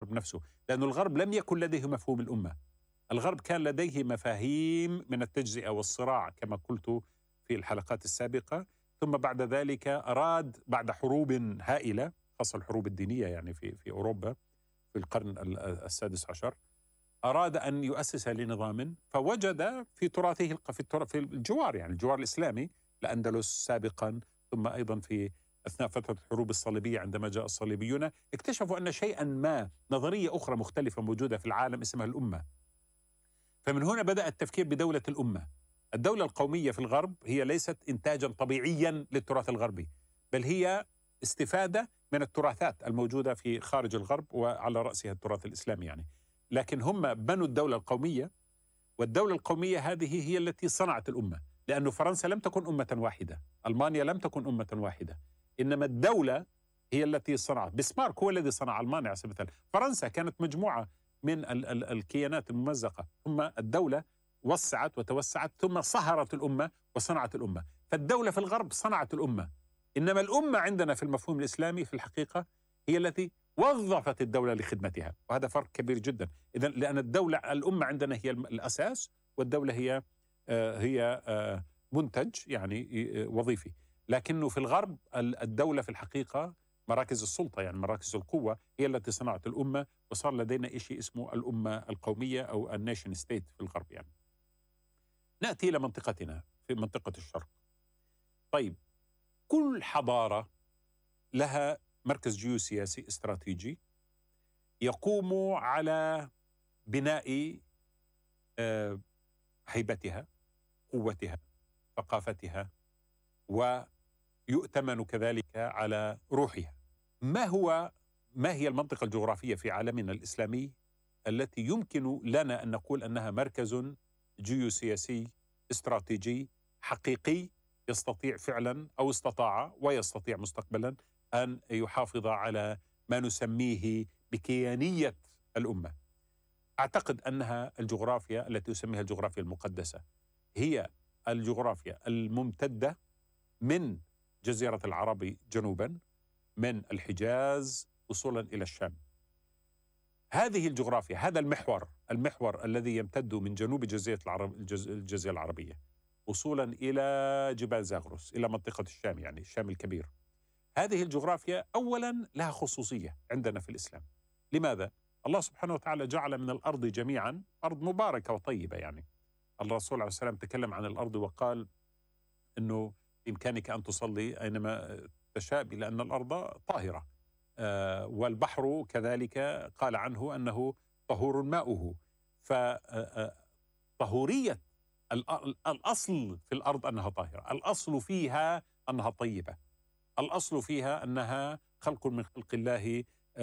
نفسه، لأن الغرب لم يكن لديه مفهوم الأمة. الغرب كان لديه مفاهيم من التجزئة والصراع كما قلت في الحلقات السابقة، ثم بعد ذلك أراد بعد حروب هائلة، خاصة الحروب الدينية يعني في أوروبا في القرن السادس عشر، أراد أن يؤسس لنظام، فوجد في تراثه في الجوار، يعني الجوار الإسلامي، الأندلس سابقا، ثم أيضا في أثناء فترة الحروب الصليبية عندما جاء الصليبيون اكتشفوا أن شيئا ما، نظرية أخرى مختلفة موجودة في العالم اسمها الأمة. فمن هنا بدأ التفكير بدولة الأمة. الدولة القومية في الغرب هي ليست إنتاجا طبيعيا للتراث الغربي، بل هي استفادة من التراثات الموجودة في خارج الغرب، وعلى رأسها التراث الإسلامي يعني. لكن هم بنوا الدولة القومية، والدولة القومية هذه هي التي صنعت الأمة، لأن فرنسا لم تكن أمة واحدة، ألمانيا لم تكن أمة واحدة، إنما الدولة هي التي صنعت. بسمارك هو الذي صنع ألمانيا على سبيل المثال. فرنسا كانت مجموعة من الكيانات الممزقة، ثم الدولة وسعت وتوسعت، ثم صهرت الأمة وصنعت الأمة. فالدولة في الغرب صنعت الأمة، إنما الأمة عندنا في المفهوم الإسلامي في الحقيقة هي التي وظفت الدولة لخدمتها، وهذا فرق كبير جدا. إذن لأن الأمة عندنا هي الأساس، والدولة هي منتج يعني وظيفي. لكنه في الغرب الدولة في الحقيقة مراكز السلطة، يعني مراكز القوة، هي التي صنعت الأمة، وصار لدينا شيء اسمه الأمة القومية أو النيشن ستيت في الغرب يعني. نأتي إلى منطقتنا في منطقة الشرق. طيب، كل حضارة لها مركز جيوسياسي استراتيجي يقوم على بناء هيبتها، قوتها، ثقافتها، ويؤتمن كذلك على روحها. ما هي المنطقة الجغرافية في عالمنا الإسلامي التي يمكن لنا أن نقول أنها مركز جيوسياسي استراتيجي حقيقي يستطيع فعلا أو استطاع ويستطيع مستقبلا أن يحافظ على ما نسميه بكيانية الأمة؟ أعتقد أنها الجغرافيا التي يسميها الجغرافيا المقدسة، هي الجغرافيا الممتدة من جزيرة العرب جنوبا، من الحجاز وصولا إلى الشام. هذه الجغرافيا، هذا المحور الذي يمتد من جنوب الجزيرة العربية وصولا إلى جبال زاغروس، إلى منطقة الشام، يعني الشام الكبير. هذه الجغرافيا أولا لها خصوصية عندنا في الإسلام. لماذا؟ الله سبحانه وتعالى جعل من الأرض جميعا أرض مباركة وطيبة. يعني الرسول عليه السلام تكلم عن الأرض وقال أنه بإمكانك أن تصلي أينما تشاء لأن الأرض طاهرة، والبحر كذلك قال عنه أنه طهور ماؤه. فطهورية الأصل في الأرض أنها طاهرة، الأصل فيها أنها طيبة، الأصل فيها أنها خلق من خلق الله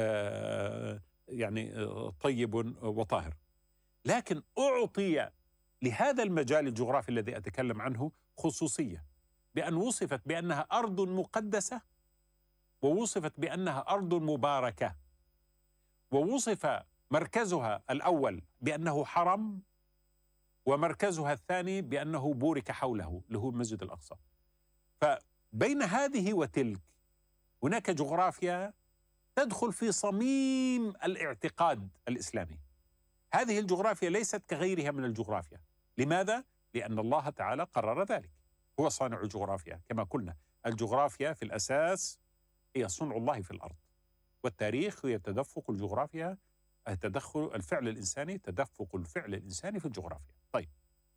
يعني طيب وطاهر. لكن أعطي لهذا المجال الجغرافي الذي أتكلم عنه خصوصية، بأن وصفت بأنها أرض مقدسة، ووصفت بأنها أرض مباركة، ووصف مركزها الأول بأنه حرم، ومركزها الثاني بأنه بورك حوله اللي هو المسجد الأقصى. فبين هذه وتلك هناك جغرافيا تدخل في صميم الاعتقاد الإسلامي. هذه الجغرافيا ليست كغيرها من الجغرافيا. لماذا؟ لأن الله تعالى قرر ذلك، هو صانع الجغرافيا. كما قلنا الجغرافيا في الأساس هي صنع الله في الأرض، والتاريخ هي تدفق الجغرافيا، تدخل الفعل الإنساني، تدفق الفعل الإنساني في الجغرافيا. طيب،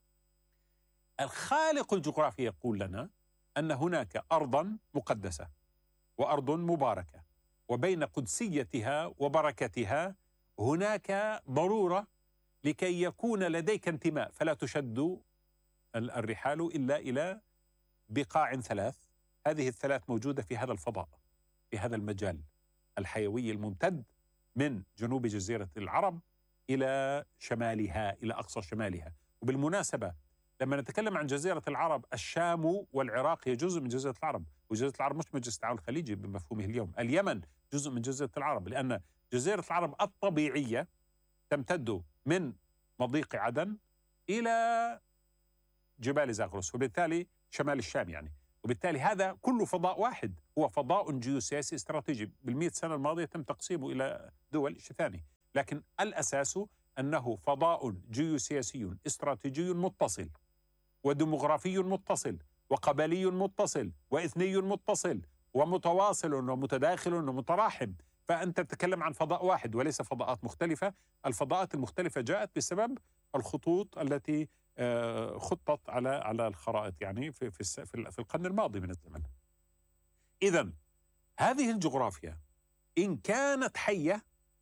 الخالق الجغرافي يقول لنا أن هناك أرضا مقدسة وأرض مباركة، وبين قدسيتها وبركتها هناك ضرورة لكي يكون لديك انتماء، فلا تشد الرحال إلا إلى بقاع ثلاث. هذه الثلاث موجودة في هذا الفضاء، في هذا المجال الحيوي الممتد من جنوب جزيرة العرب إلى شمالها، إلى أقصى شمالها. وبالمناسبة لما نتكلم عن جزيرة العرب، الشام والعراق هي جزء من جزيرة العرب، وجزيرة العرب مش مجلس التعاون الخليجي بمفهومه اليوم. اليمن جزء من جزيرة العرب، لأن جزيرة العرب الطبيعية تمتد من مضيق عدن إلى جبال زاغروس، وبالتالي شمال الشام يعني. وبالتالي هذا كله فضاء واحد، هو فضاء جيوسياسي استراتيجي. بالمئة سنة الماضية تم تقسيمه إلى دول ثاني. لكن الأساس أنه فضاء جيوسياسي استراتيجي متصل وديموغرافي متصل وقبلي متصل وإثني متصل ومتواصل ومتداخل ومتراحم. فأنت تتكلم عن فضاء واحد وليس فضاءات مختلفة. الفضاءات المختلفة جاءت بسبب الخطوط التي خطت على الخرائط، يعني في القرن الماضي من الزمن. إذن هذه الجغرافيا إن كانت حية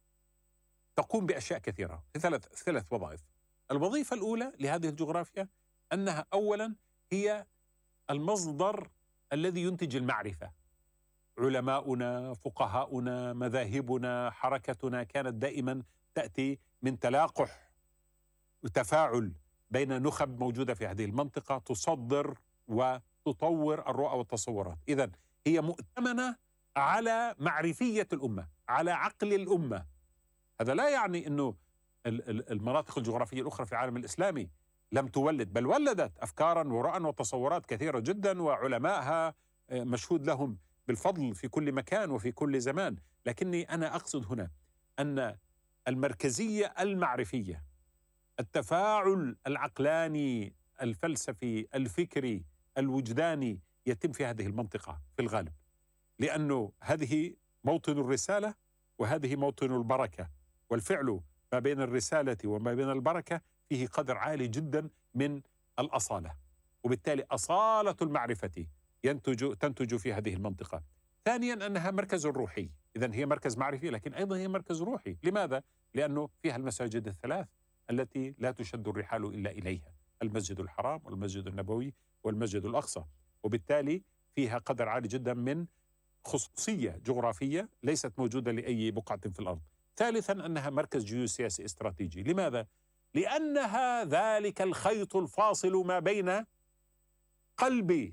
تقوم بأشياء كثيرة في ثلاث وظائف. الوظيفة الأولى لهذه الجغرافيا أنها أولا هي المصدر الذي ينتج المعرفة. علماؤنا، فقهاؤنا، مذاهبنا، حركتنا كانت دائما تأتي من تلاقح وتفاعل بين نخب موجودة في هذه المنطقة تصدر وتطور الرؤى والتصورات. إذن هي مؤتمنة على معرفية الأمة، على عقل الأمة. هذا لا يعني أنه المناطق الجغرافية الأخرى في العالم الإسلامي لم تولد، بل ولدت أفكارا ورؤى وتصورات كثيرة جدا، وعلمائها مشهود لهم بالفضل في كل مكان وفي كل زمان. لكني أنا أقصد هنا أن المركزية المعرفية، التفاعل العقلاني الفلسفي الفكري الوجداني يتم في هذه المنطقة في الغالب، لأنه هذه موطن الرسالة وهذه موطن البركة، والفعل ما بين الرسالة وما بين البركة فيه قدر عالي جدا من الأصالة، وبالتالي أصالة المعرفة تنتج في هذه المنطقة. ثانيا أنها مركز روحي، إذن هي مركز معرفي لكن أيضا هي مركز روحي. لماذا؟ لأنه فيها المساجد الثلاث التي لا تشد الرحال إلا إليها، المسجد الحرام والمسجد النبوي والمسجد الأقصى، وبالتالي فيها قدر عالي جدا من خصوصية جغرافية ليست موجودة لأي بقعة في الأرض. ثالثا أنها مركز جيوسياسي استراتيجي. لماذا؟ لأنها ذلك الخيط الفاصل ما بين قلب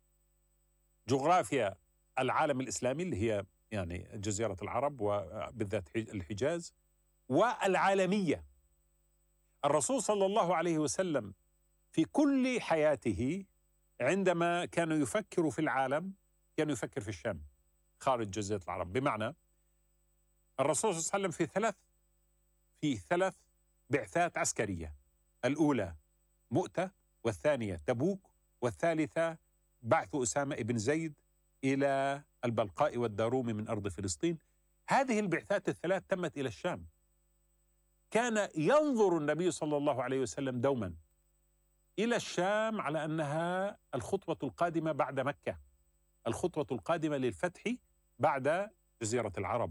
جغرافيا العالم الإسلامي اللي هي يعني جزيرة العرب وبالذات الحجاز، والعالمية. الرسول صلى الله عليه وسلم في كل حياته عندما كان يفكر في العالم كان يفكر في الشام خارج جزيرة العرب. بمعنى الرسول صلى الله عليه وسلم في ثلاث بعثات عسكرية: الأولى مؤتة، والثانية تبوك، والثالثة بعث أسامة بن زيد إلى البلقاء والداروم من أرض فلسطين. هذه البعثات الثلاث تمت إلى الشام. كان ينظر النبي صلى الله عليه وسلم دوما إلى الشام على أنها الخطوة القادمة بعد مكة، الخطوة القادمة للفتح بعد جزيرة العرب،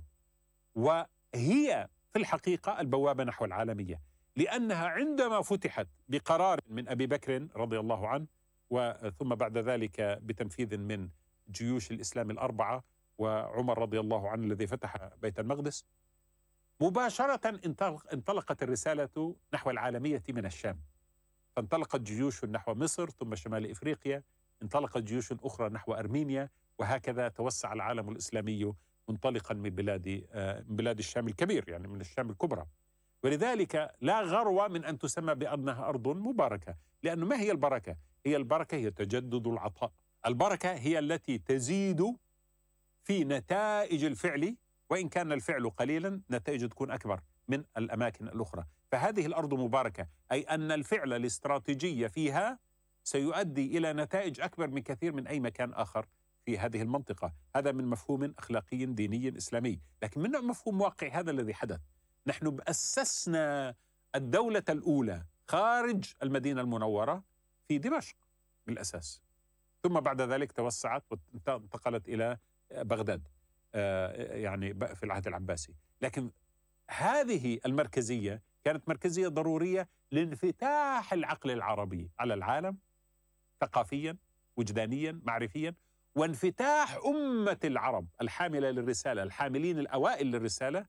وهي في الحقيقة البوابة نحو العالمية، لأنها عندما فتحت بقرار من أبي بكر رضي الله عنه ثم بعد ذلك بتنفيذ من جيوش الإسلام الأربعة وعمر رضي الله عنه الذي فتح بيت المقدس، مباشرة انطلقت الرسالة نحو العالمية من الشام. فانطلقت جيوش نحو مصر ثم شمال إفريقيا، انطلقت جيوش أخرى نحو أرمينيا، وهكذا توسع العالم الإسلامي منطلقا من بلاد الشام الكبير، يعني من الشام الكبرى. ولذلك لا غرو من أن تسمى بأنها أرض مباركة. لأنه ما هي البركة؟ البركة هي تجدد العطاء. البركة هي التي تزيد في نتائج الفعل، وإن كان الفعل قليلا نتائج تكون أكبر من الأماكن الأخرى. فهذه الأرض مباركة، أي أن الفعل الاستراتيجي فيها سيؤدي إلى نتائج أكبر من كثير من أي مكان آخر في هذه المنطقة. هذا من مفهوم أخلاقي ديني إسلامي. لكن من مفهوم واقعي هذا الذي حدث. نحن أسسنا الدولة الأولى خارج المدينة المنورة في دمشق بالأساس، ثم بعد ذلك توسعت وانتقلت إلى بغداد يعني في العهد العباسي. لكن هذه المركزية كانت مركزية ضرورية لانفتاح العقل العربي على العالم ثقافيا وجدانيا معرفيا، وانفتاح أمة العرب الحاملة للرسالة، الحاملين الأوائل للرسالة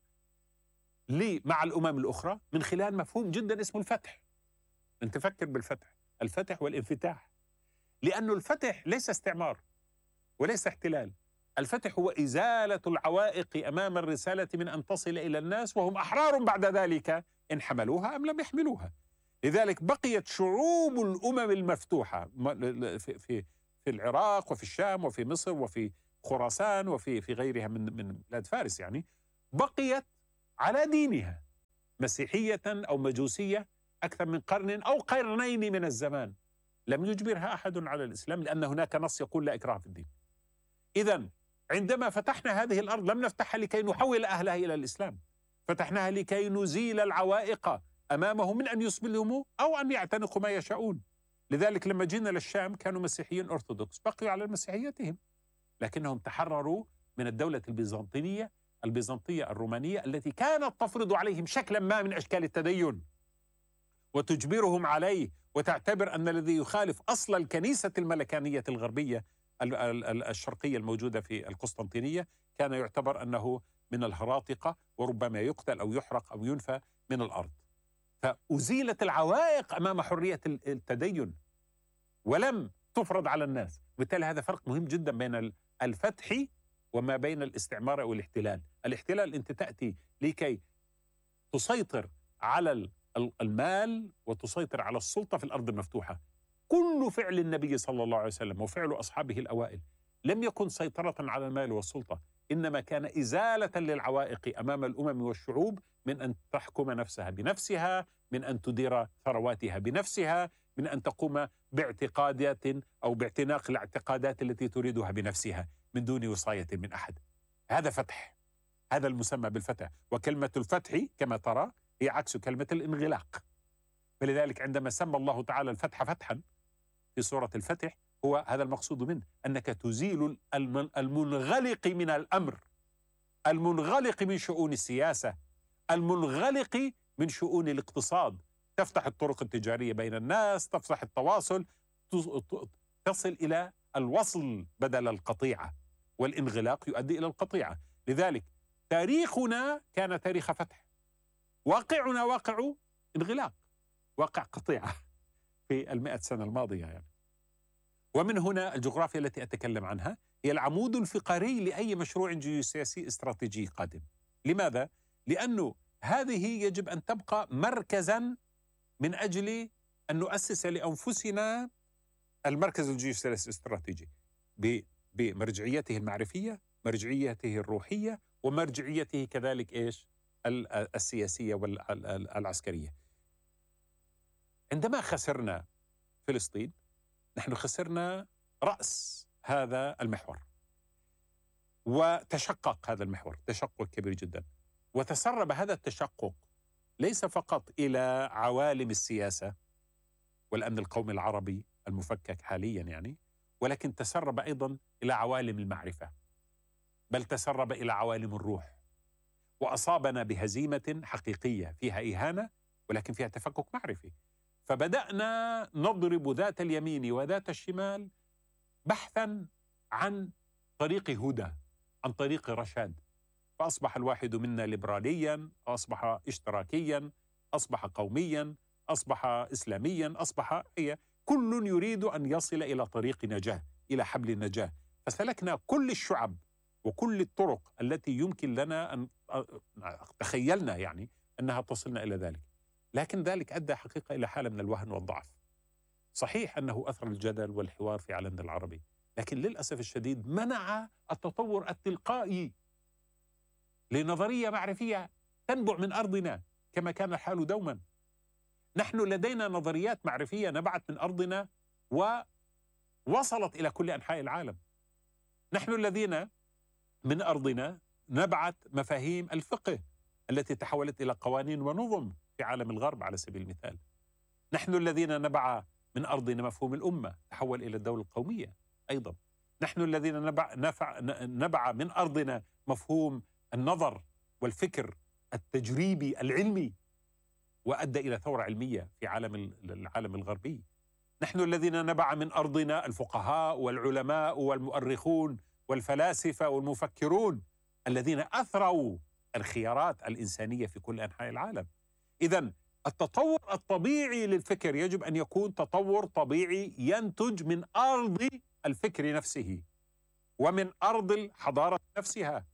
مع الأمم الأخرى من خلال مفهوم جدا اسمه الفتح. أنت فكر بالفتح، الفتح والانفتاح، لأنه الفتح ليس استعمار وليس احتلال. الفتح هو إزالة العوائق أمام الرسالة من أن تصل إلى الناس، وهم أحرار بعد ذلك إن حملوها أم لم يحملوها. لذلك بقيت شعوب الأمم المفتوحة في العراق وفي الشام وفي مصر وفي خراسان وفي غيرها من بلاد فارس، يعني بقيت على دينها، مسيحية أو مجوسية أكثر من قرن أو قرنين من الزمان، لم يجبرها أحد على الإسلام، لأن هناك نص يقول لا إكراه في الدين. إذن عندما فتحنا هذه الأرض لم نفتحها لكي نحول أهلها إلى الإسلام، فتحناها لكي نزيل العوائق أمامهم من أن يسلموا أو أن يعتنقوا ما يشاءون. لذلك لما جينا للشام كانوا مسيحيين أرثوذكس، بقيوا على مسيحيتهم، لكنهم تحرروا من الدولة البيزنطية الرومانية التي كانت تفرض عليهم شكلا ما من أشكال التدين وتجبرهم عليه، وتعتبر أن الذي يخالف أصل الكنيسة الملكانية الغربية الشرقية الموجودة في القسطنطينية كان يعتبر أنه من الهراطقة، وربما يقتل أو يحرق أو ينفى من الأرض. فأزيلت العوائق أمام حرية التدين ولم تفرض على الناس. بالتالي هذا فرق مهم جدا بين الفتح وما بين الاستعمار أو الاحتلال. الاحتلال أنت تأتي لكي تسيطر على المال وتسيطر على السلطة في الأرض المفتوحة. كل فعل النبي صلى الله عليه وسلم وفعل أصحابه الأوائل لم يكن سيطرة على المال والسلطة، إنما كان إزالة للعوائق أمام الأمم والشعوب من أن تحكم نفسها بنفسها، من أن تدير ثرواتها بنفسها، من أن تقوم باعتقادات أو باعتناق الاعتقادات التي تريدها بنفسها من دون وصاية من أحد. هذا فتح، هذا المسمى بالفتح. وكلمة الفتح كما ترى هي عكس كلمة الانغلاق. فلذلك عندما سمى الله تعالى الفتح فتحا في سورة الفتح هو هذا المقصود منه، أنك تزيل المنغلق من الأمر، المنغلق من شؤون السياسة، المنغلق من شؤون الاقتصاد. تفتح الطرق التجارية بين الناس، تفتح التواصل، تصل إلى الوصل بدل القطيعة، والانغلاق يؤدي إلى القطيعة. لذلك تاريخنا كان تاريخ فتح، واقعنا واقع انغلاق، واقع قطيعة في 100 سنة الماضية يعني. ومن هنا الجغرافيا التي أتكلم عنها هي العمود الفقري لأي مشروع جيوسياسي استراتيجي قادم. لماذا؟ لأنه هذه يجب أن تبقى مركزا من أجل أن نؤسس لأنفسنا المركز الجيوسياسي الاستراتيجي بمرجعيته المعرفية، مرجعيته الروحية، ومرجعيته كذلك إيش؟ السياسية والعسكرية. عندما خسرنا فلسطين نحن خسرنا رأس هذا المحور، وتشقق هذا المحور تشقق كبير جدا، وتسرب هذا التشقق ليس فقط إلى عوالم السياسة والأمن القومي العربي المفكك حاليا يعني، ولكن تسرب أيضا إلى عوالم المعرفة، بل تسرب إلى عوالم الروح، وأصابنا بهزيمة حقيقية فيها إهانة ولكن فيها تفكك معرفي. فبدأنا نضرب ذات اليمين وذات الشمال بحثا عن طريق هدى، عن طريق رشاد. فأصبح الواحد منا ليبراليا، أصبح اشتراكيا، أصبح قوميا، أصبح إسلاميا، أصبح كل يريد أن يصل إلى طريق نجاة، إلى حبل النجاة. فسلكنا كل الشعب وكل الطرق التي يمكن لنا أن تخيلنا يعني أنها تصلنا إلى ذلك، لكن ذلك أدى حقيقة إلى حالة من الوهن والضعف. صحيح أنه أثر الجدل والحوار في عالمنا العربي، لكن للأسف الشديد منع التطور التلقائي لنظرية معرفية تنبع من أرضنا كما كان الحال دوما. نحن لدينا نظريات معرفية نبعت من أرضنا ووصلت إلى كل أنحاء العالم. نحن الذين من أرضنا نبعت مفاهيم الفقه التي تحولت إلى قوانين ونظم في عالم الغرب على سبيل المثال. نحن الذين نبع من أرضنا مفهوم الأمة تحول إلى الدولة القومية أيضا. نحن الذين نبع من أرضنا مفهوم النظر والفكر التجريبي العلمي وأدى إلى ثورة علمية في العالم الغربي. نحن الذين نبع من أرضنا الفقهاء والعلماء والمؤرخون والفلاسفة والمفكرون الذين أثروا الخيارات الإنسانية في كل أنحاء العالم. إذن التطور الطبيعي للفكر يجب أن يكون تطور طبيعي ينتج من أرض الفكر نفسه ومن أرض الحضارة نفسها،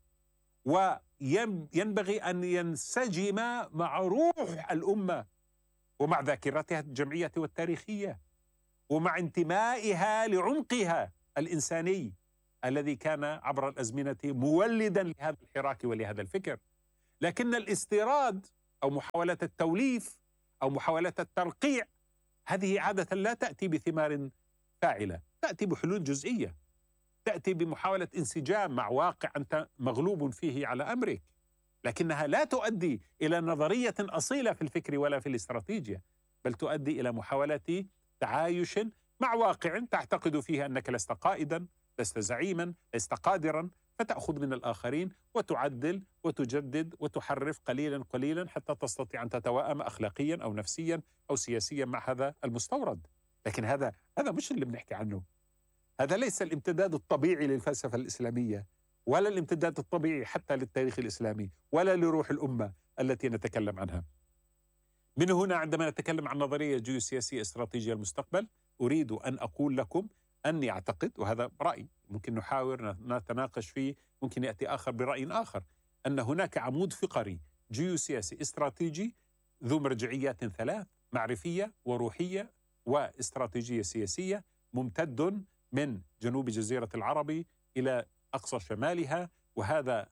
وينبغي أن ينسجم مع روح الأمة ومع ذاكرتها الجمعية والتاريخية ومع انتمائها لعمقها الإنساني الذي كان عبر الأزمنة مولدا لهذا الحراك ولهذا الفكر. لكن الاستيراد أو محاولات التوليف أو محاولات الترقيع، هذه عادة لا تأتي بثمار فاعلة، تأتي بحلول جزئية، تأتي بمحاولة انسجام مع واقع أنت مغلوب فيه على أمرك، لكنها لا تؤدي إلى نظرية أصيلة في الفكر ولا في الاستراتيجية، بل تؤدي إلى محاولة تعايش مع واقع تعتقد فيه أنك لست قائدا، لست زعيما، لست قادرا، فتأخذ من الآخرين وتعدل وتجدد وتحرف قليلا قليلا حتى تستطيع أن تتوائم أخلاقيا أو نفسيا أو سياسيا مع هذا المستورد. لكن هذا مش اللي بنحكي عنه. هذا ليس الامتداد الطبيعي للفلسفة الإسلامية، ولا الامتداد الطبيعي حتى للتاريخ الإسلامي، ولا لروح الأمة التي نتكلم عنها. من هنا عندما نتكلم عن نظرية جيوسياسية استراتيجية المستقبل، أريد أن أقول لكم أني أعتقد، وهذا رأي ممكن نحاور نتناقش فيه، ممكن يأتي آخر برأي آخر، أن هناك عمود فقري جيوسياسي استراتيجي ذو مرجعيات ثلاث: معرفية وروحية واستراتيجية سياسية، ممتد من جنوب جزيرة العرب إلى أقصى شمالها، وهذا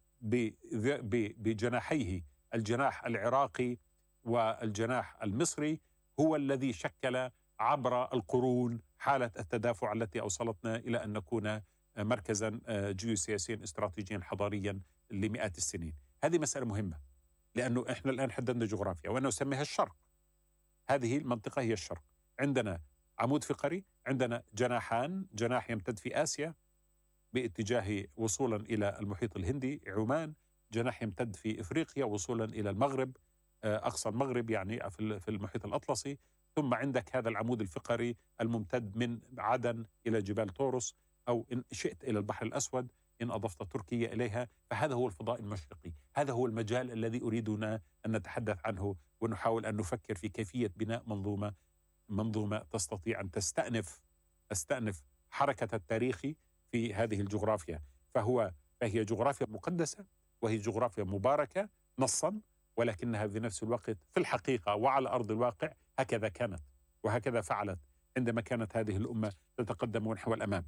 بجناحيه، الجناح العراقي والجناح المصري، هو الذي شكل عبر القرون حالة التدافع التي أوصلتنا إلى أن نكون مركزا جيوسياسيا استراتيجيا حضاريا لمئات السنين. هذه مسألة مهمة، لأنه إحنا الآن حددنا جغرافيا وأنا أسميها الشرق. هذه المنطقة هي الشرق. عندنا عمود فقري، عندنا جناحان: جناح يمتد في آسيا باتجاه وصولا إلى المحيط الهندي عمان، جناح يمتد في إفريقيا وصولا إلى المغرب، أقصى المغرب يعني في المحيط الأطلسي، ثم عندك هذا العمود الفقري الممتد من عدن إلى جبال طورس، أو إن شئت إلى البحر الأسود إن أضفت تركيا إليها. فهذا هو الفضاء المشرقي، هذا هو المجال الذي أريدنا أن نتحدث عنه، ونحاول أن نفكر في كيفية بناء منظومة تستطيع أن تستأنف حركة التاريخ في هذه الجغرافيا. فهي جغرافيا مقدسة، وهي جغرافيا مباركة نصا، ولكنها في نفس الوقت في الحقيقة وعلى أرض الواقع هكذا كانت وهكذا فعلت عندما كانت هذه الأمة تتقدم ونحو الأمام.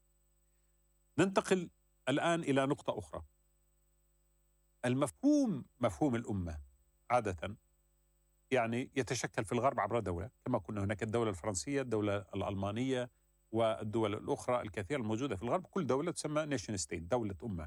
ننتقل الآن إلى نقطة أخرى. مفهوم الأمة عادة يعني يتشكل في الغرب عبر دولة، كما كنا هناك الدولة الفرنسية، الدولة الألمانية، والدول الأخرى الكثيرة الموجودة في الغرب. كل دولة تسمى نيشن ستيت، دولة أمة.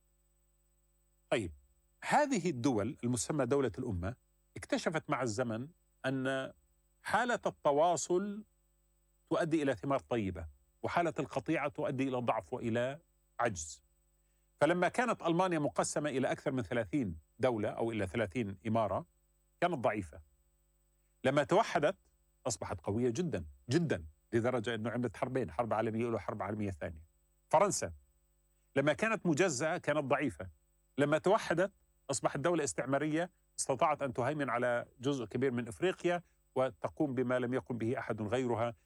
طيب، هذه الدول المسمى دولة الأمة اكتشفت مع الزمن أن حالة التواصل تؤدي إلى ثمار طيبة، وحالة القطيعة تؤدي إلى ضعف وإلى عجز. فلما كانت ألمانيا مقسمة إلى أكثر من 30 دولة أو إلى 30 إمارة كانت ضعيفة. لما توحدت أصبحت قوية جدا جدا، لدرجة أنه عملت حربين: حرب عالمية أولى وحرب عالمية ثانية. فرنسا لما كانت مجزأة كانت ضعيفة، لما توحدت أصبحت دولة استعمارية، استطاعت أن تهيمن على جزء كبير من إفريقيا وتقوم بما لم يقم به أحد غيرها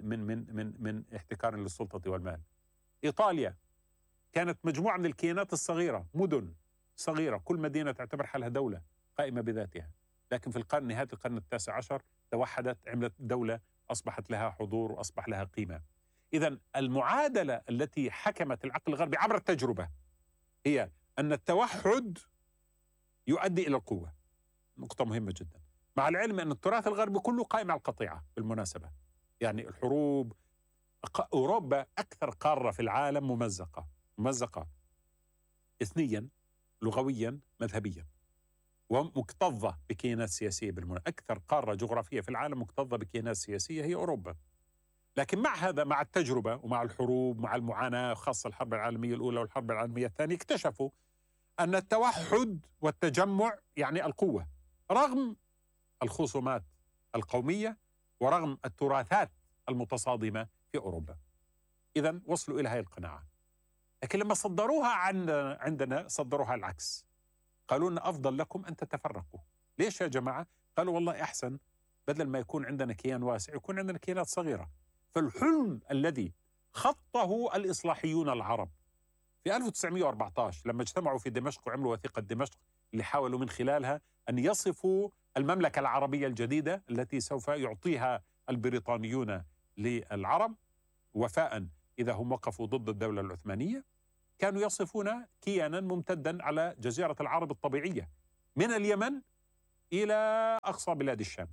من احتكار للسلطة والمال. إيطاليا كانت مجموعة من الكيانات الصغيرة، مدن صغيرة، كل مدينة تعتبر حالها دولة قائمة بذاتها، لكن في نهاية القرن التاسع عشر توحدت، عملت دولة، أصبحت لها حضور وأصبح لها قيمة. إذن المعادلة التي حكمت العقل الغربي عبر التجربة هي أن التوحد يؤدي إلى القوة. نقطة مهمة جدا، مع العلم أن التراث الغربي كله قائم على القطيعة بالمناسبة. يعني الحروب، أوروبا أكثر قارة في العالم ممزقة إثنيا، لغويا، مذهبيا، ومكتظة بكيانات سياسية أكثر قارة جغرافية في العالم مكتظة بكيانات سياسية هي أوروبا. لكن مع هذا، مع التجربة ومع الحروب، مع المعاناة، خاصة الحرب العالمية الأولى والحرب العالمية الثانية، اكتشفوا أن التوحد والتجمع يعني القوة، رغم الخصومات القومية ورغم التراثات المتصادمة في أوروبا. إذن وصلوا إلى هذه القناعة. لكن لما صدروها عندنا صدروها العكس، قالوا لنا أفضل لكم أن تتفرقوا. ليش يا جماعة؟ قالوا والله أحسن، بدل ما يكون عندنا كيان واسع يكون عندنا كيانات صغيرة. فالحلم الذي خطه الإصلاحيون العرب في 1914 لما اجتمعوا في دمشق وعملوا وثيقة دمشق، اللي حاولوا من خلالها أن يصفوا المملكة العربية الجديدة التي سوف يعطيها البريطانيون للعرب وفاء إذا هم وقفوا ضد الدولة العثمانية، كانوا يصفون كيانا ممتدا على جزيرة العرب الطبيعية من اليمن إلى أقصى بلاد الشام.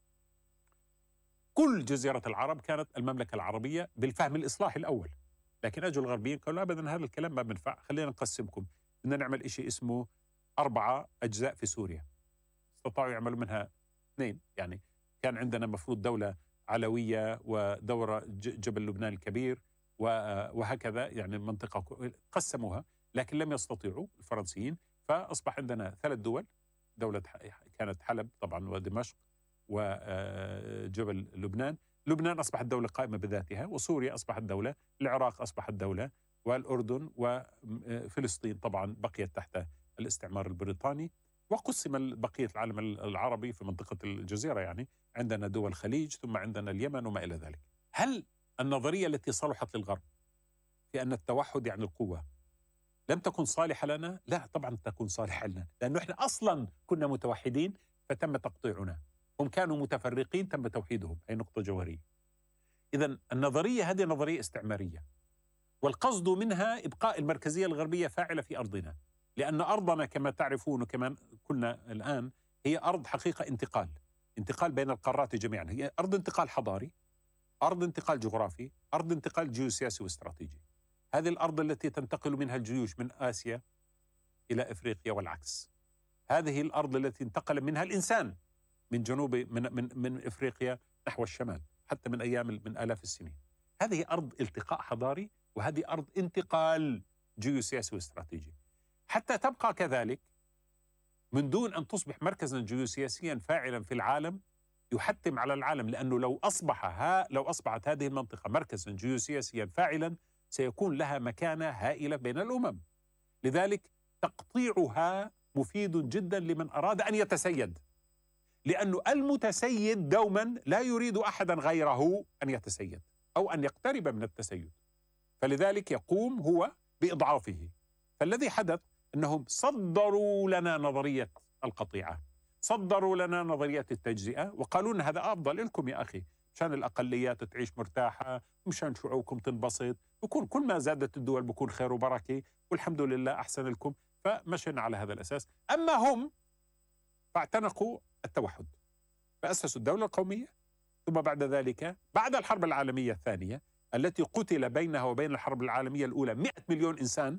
كل جزيرة العرب كانت المملكة العربية بالفهم الإصلاحي الأول، لكن أجوا الغربيين قالوا أبدا هذا الكلام ما بنفع، خلينا نقسمكم، بدنا نعمل إشي اسمه 4 أجزاء في سوريا. استطاعوا يعملوا منها 2، يعني كان عندنا مفروض دولة علوية ودورة جبل لبنان الكبير وهكذا، يعني منطقة قسموها، لكن لم يستطيعوا الفرنسيين، فأصبح عندنا 3 دول. دولة كانت حلب طبعا ودمشق وجبل لبنان. لبنان أصبحت دولة قائمة بذاتها، وسوريا أصبحت دولة، العراق أصبحت دولة، والأردن وفلسطين طبعا بقيت تحت الاستعمار البريطاني. وقسم بقية العالم العربي في منطقة الجزيرة، يعني عندنا دول الخليج، ثم عندنا اليمن وما إلى ذلك. هل النظرية التي صلحت للغرب في أن التوحد يعني القوة لم تكن صالحة لنا؟ لا طبعا تكون صالحة لنا، لأنه إحنا أصلا كنا متوحدين فتم تقطيعنا، هم كانوا متفرقين تم توحيدهم، هي نقطة جوهرية. إذن النظرية هذه نظرية استعمارية، والقصد منها إبقاء المركزية الغربية فاعلة في أرضنا، لأن أرضنا كما تعرفون وكما قلنا الآن هي أرض حقيقة انتقال بين القارات جميعا، هي أرض انتقال حضاري، أرض انتقال جغرافي، أرض انتقال جيوسياسي واستراتيجي. هذه الأرض التي تنتقل منها الجيوش من آسيا إلى إفريقيا والعكس. هذه الأرض التي انتقل منها الإنسان من جنوب من إفريقيا نحو الشمال حتى من أيام من آلاف السنين. هذه أرض التقاء حضاري، وهذه أرض انتقال جيوسياسي واستراتيجي. حتى تبقى كذلك من دون أن تصبح مركزا جيوسياسيا فاعلا في العالم يحتم على العالم، لأنه لو أصبحت هذه المنطقة مركزا جيوسياسيا فاعلا سيكون لها مكانة هائلة بين الأمم. لذلك تقطيعها مفيد جدا لمن أراد أن يتسيد، لأن المتسيد دوما لا يريد أحدا غيره أن يتسيد أو أن يقترب من التسيد، فلذلك يقوم هو بإضعافه. فالذي حدث أنهم صدروا لنا نظرية القطيعة، صدروا لنا نظرية التجزئة، وقالوا لنا هذا أفضل لكم يا أخي، مشان الأقليات تعيش مرتاحة، مشان شعوبكم تنبسط، بكون كل ما زادت الدول بكون خير وبركة، والحمد لله أحسن لكم. فمشينا على هذا الأساس. أما هم فاعتنقوا التوحد، فأسسوا الدولة القومية، ثم بعد ذلك بعد الحرب العالمية الثانية التي قتل بينها وبين الحرب العالمية الأولى 100 مليون إنسان،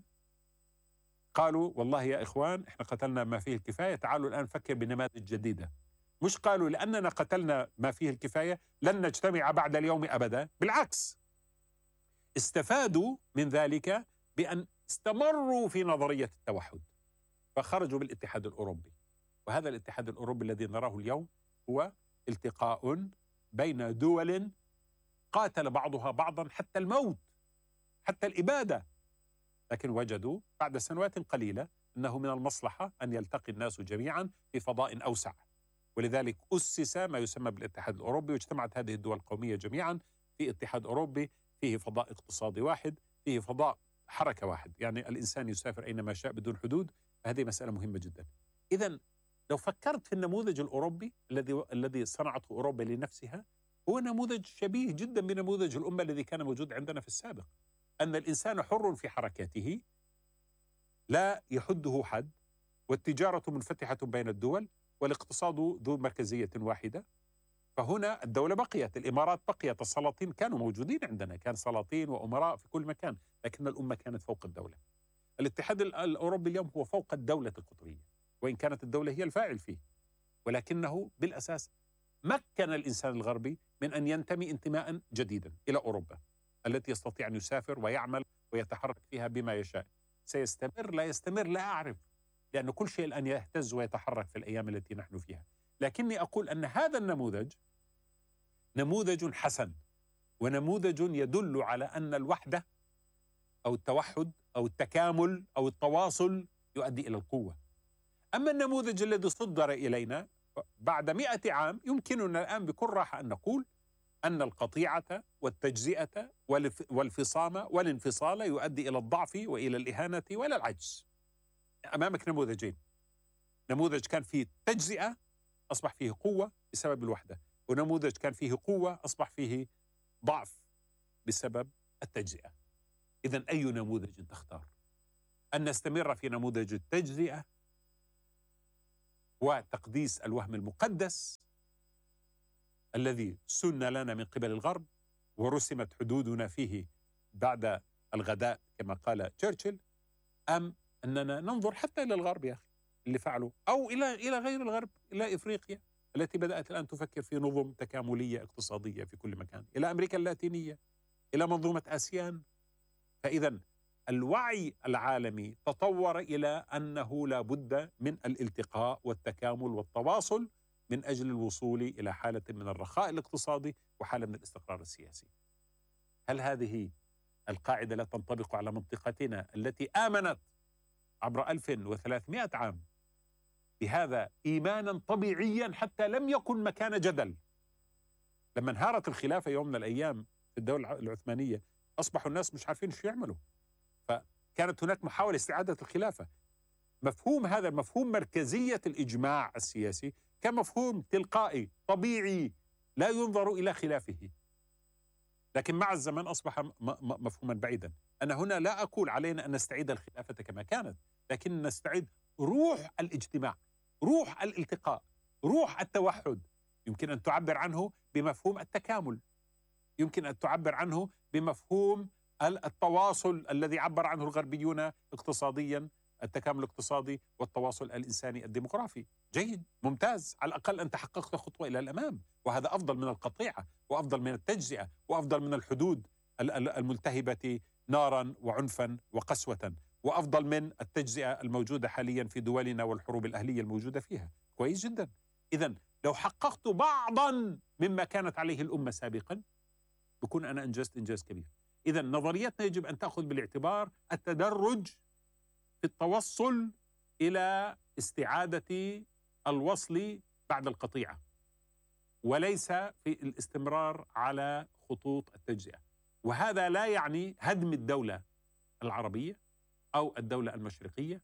قالوا والله يا إخوان إحنا قتلنا ما فيه الكفاية، تعالوا الآن نفكر بنماذج جديدة. مش قالوا لأننا قتلنا ما فيه الكفاية لن نجتمع بعد اليوم أبدا، بالعكس استفادوا من ذلك بأن استمروا في نظرية التوحد، فخرجوا بالاتحاد الأوروبي. وهذا الاتحاد الأوروبي الذي نراه اليوم هو التقاء بين دول قاتل بعضها بعضا حتى الموت، حتى الإبادة، لكن وجدوا بعد سنوات قليلة أنه من المصلحة أن يلتقي الناس جميعا في فضاء أوسع، ولذلك أسس ما يسمى بالاتحاد الأوروبي، واجتمعت هذه الدول القومية جميعا في اتحاد أوروبي فيه فضاء اقتصادي واحد، فيه فضاء حركة واحد، يعني الإنسان يسافر أينما شاء بدون حدود. هذه مسألة مهمة جدا. إذن لو فكرت في النموذج الأوروبي الذي صنعته أوروبا لنفسها، هو نموذج شبيه جدا بنموذج الأمة الذي كان موجود عندنا في السابق، أن الإنسان حر في حركاته لا يحده حد، والتجارة منفتحة بين الدول، والاقتصاد ذو مركزية واحدة. فهنا الدولة بقيت، الإمارات بقيت، السلاطين كانوا موجودين عندنا، كان سلاطين وأمراء في كل مكان، لكن الأمة كانت فوق الدولة. الاتحاد الأوروبي اليوم هو فوق الدولة القطرية، وإن كانت الدولة هي الفاعل فيه، ولكنه بالأساس مكن الإنسان الغربي من أن ينتمي انتماء جديدا إلى أوروبا التي يستطيع أن يسافر ويعمل ويتحرك فيها بما يشاء. سيستمر لا يستمر لا أعرف، لأن كل شيء الآن يهتز ويتحرك في الأيام التي نحن فيها. لكني أقول أن هذا النموذج نموذج حسن، ونموذج يدل على أن الوحدة أو التوحد أو التكامل أو التواصل يؤدي إلى القوة. أما النموذج الذي صدر إلينا بعد 100 عام، يمكننا الآن بكل راحة أن نقول أن القطيعة والتجزئة والفصام والانفصال يؤدي إلى الضعف وإلى الإهانة وإلى العجز. أمامك نموذجين، نموذج كان فيه تجزئة أصبح فيه قوة بسبب الوحدة، ونموذج كان فيه قوة أصبح فيه ضعف بسبب التجزئة. إذن أي نموذج تختار؟ أن نستمر في نموذج التجزئة وتقديس الوهم المقدس الذي سن لنا من قبل الغرب ورسمت حدودنا فيه بعد الغداء كما قال تشرشل، أم أننا ننظر حتى إلى الغرب يا أخي اللي فعلوا، أو إلى غير الغرب، إلى إفريقيا التي بدأت الآن تفكر في نظم تكاملية اقتصادية في كل مكان، إلى أمريكا اللاتينية، إلى منظومة آسيان. فإذا الوعي العالمي تطور إلى أنه لا بد من الالتقاء والتكامل والتواصل من أجل الوصول إلى حالة من الرخاء الاقتصادي وحالة من الاستقرار السياسي. هل هذه القاعدة لا تنطبق على منطقتنا التي آمنت عبر 1300 عام بهذا إيمانا طبيعيا حتى لم يكن مكان جدل؟ لما انهارت الخلافة يوم من الأيام في الدولة العثمانية أصبحوا الناس مش عارفين شو يعملوا، فكانت هناك محاولة استعادة الخلافة. مفهوم هذا المفهوم مركزية الإجماع السياسي كمفهوم تلقائي طبيعي لا ينظر إلى خلافه، لكن مع الزمن أصبح مفهوما بعيدا. أنا هنا لا أقول علينا أن نستعيد الخلافة كما كانت، لكن نستعيد روح الاجتماع، روح الالتقاء، روح التوحد. يمكن أن تعبر عنه بمفهوم التكامل، يمكن أن تعبر عنه بمفهوم التواصل الذي عبر عنه الغربيون اقتصاديا، التكامل الاقتصادي والتواصل الإنساني الديموغرافي. جيد، ممتاز، على الأقل أنت حققت خطوة إلى الأمام، وهذا أفضل من القطيعة وأفضل من التجزئة وأفضل من الحدود الملتهبة نارا وعنفا وقسوة، وأفضل من التجزئة الموجودة حاليا في دولنا والحروب الأهلية الموجودة فيها. كويس جدا. إذن لو حققت بعضا مما كانت عليه الأمة سابقا بكون أنا أنجزت إنجاز كبير. إذن نظريتنا يجب أن تأخذ بالاعتبار التدرج في التوصل إلى استعادة الوصل بعد القطيعة، وليس في الاستمرار على خطوط التجزئة. وهذا لا يعني هدم الدولة العربية أو الدولة المشرقية،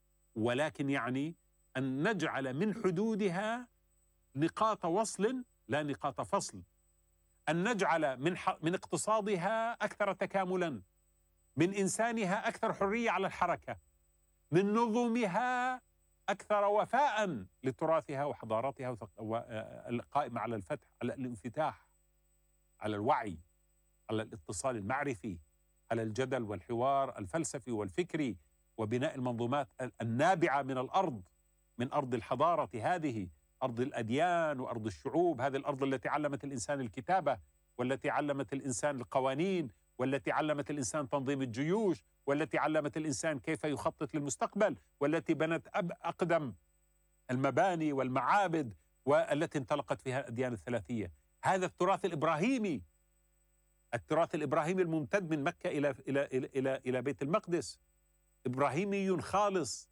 ولكن يعني أن نجعل من حدودها نقاط وصل لا نقاط فصل، أن نجعل من اقتصادها أكثر تكاملا، من إنسانها أكثر حرية على الحركة، من نظمها أكثر وفاء لتراثها وحضاراتها القائمة على الفتح، على الانفتاح، على الوعي، على الاتصال المعرفي، على الجدل والحوار الفلسفي والفكري، وبناء المنظومات النابعة من الأرض، من أرض الحضارة هذه، أرض الأديان وأرض الشعوب، هذه الأرض التي علمت الإنسان الكتابة، والتي علمت الإنسان القوانين، والتي علمت الإنسان تنظيم الجيوش، والتي علمت الإنسان كيف يخطط للمستقبل، والتي بنت أقدم المباني والمعابد، والتي انطلقت فيها الأديان الثلاثية. هذا التراث الإبراهيمي، التراث الإبراهيمي الممتد من مكة إلى بيت المقدس، إبراهيمي خالص،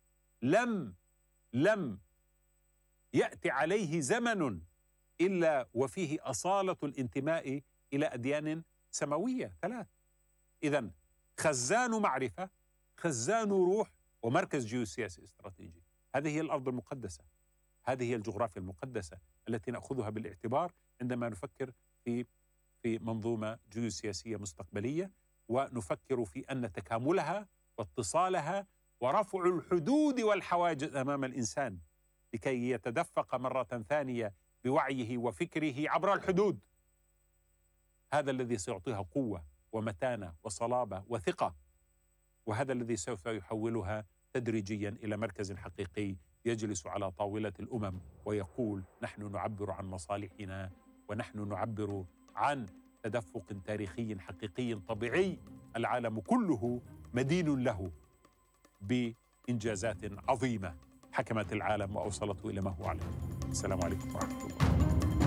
لم يأتي عليه زمن إلا وفيه أصالة الانتماء إلى أديان سماوية ثلاث. إذن خزان معرفة، خزان روح، ومركز جيوسياسي استراتيجي. هذه هي الأرض المقدسة، هذه هي الجغرافيا المقدسة التي نأخذها بالاعتبار عندما نفكر في منظومة جيوسياسية مستقبلية، ونفكر في أن تكاملها واتصالها ورفع الحدود والحواجز أمام الإنسان لكي يتدفق مرة ثانية بوعيه وفكره عبر الحدود، هذا الذي سيعطيها قوة ومتانة وصلابة وثقة، وهذا الذي سوف يحولها تدريجيا إلى مركز حقيقي يجلس على طاولة الأمم ويقول: نحن نعبر عن مصالحنا، ونحن نعبر عن تدفق تاريخي حقيقي طبيعي العالم كله مدين له بإنجازات عظيمة حكمت العالم وأوصلته إلى ما هو عليه. السلام عليكم ورحمة الله.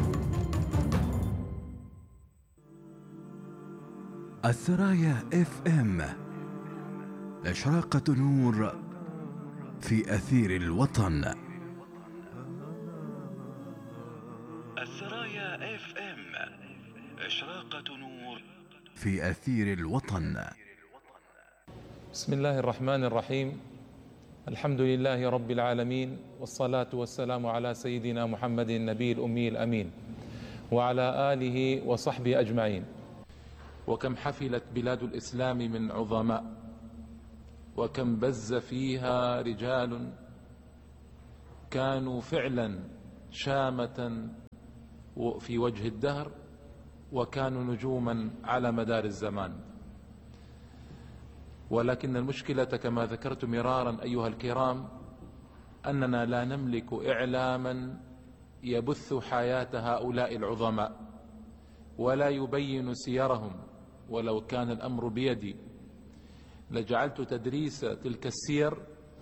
الثرايا FM، إشراقة نور في أثير الوطن. الثرايا FM، إشراقة نور في أثير الوطن. بسم الله الرحمن الرحيم. الحمد لله رب العالمين، والصلاة والسلام على سيدنا محمد النبي الأمي الأمين وعلى آله وصحبه أجمعين. وكم حفلت بلاد الإسلام من عظماء، وكم بز فيها رجال كانوا فعلا شامة في وجه الدهر، وكانوا نجوما على مدار الزمان. ولكن المشكلة كما ذكرت مرارا أيها الكرام أننا لا نملك إعلاما يبث حياة هؤلاء العظماء ولا يبين سيرهم. ولو كان الأمر بيدي لجعلت تدريس تلك السير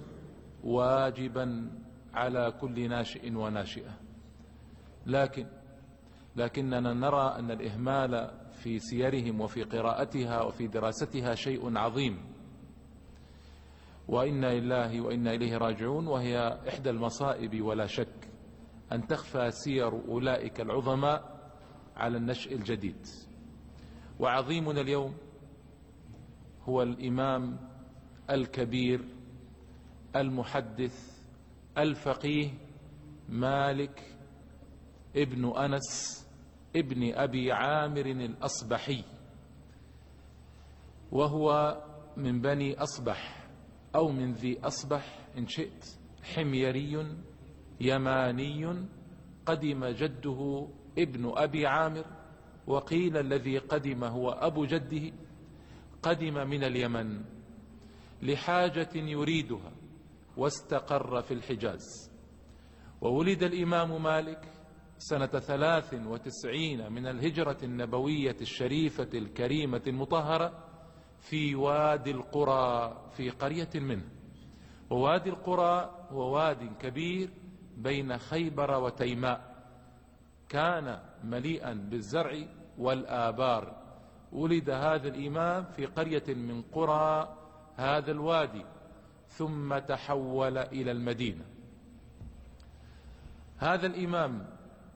واجبا على كل ناشئ وناشئة، لكننا نرى أن الإهمال في سيرهم وفي قراءتها وفي دراستها شيء عظيم، وإنا لله وإنا إليه راجعون. وهي إحدى المصائب ولا شك أن تخفى سير أولئك العظماء على النشء الجديد. وعظيمنا اليوم هو الإمام الكبير المحدث الفقيه مالك ابن أنس ابن أبي عامر الأصبحي، وهو من بني أصبح أو من ذي أصبح إن شئت، حميري يماني. قدم جده ابن أبي عامر، وقيل الذي قدم هو أبو جده، قدم من اليمن لحاجة يريدها واستقر في الحجاز. وولد الإمام مالك سنة 93 من الهجرة النبوية الشريفة الكريمة المطهرة في وادي القرى، في قرية منه. ووادي القرى هو واد كبير بين خيبر وتيماء، كان مليئا بالزرع والآبار. ولد هذا الإمام في قرية من قرى هذا الوادي، ثم تحول إلى المدينة. هذا الإمام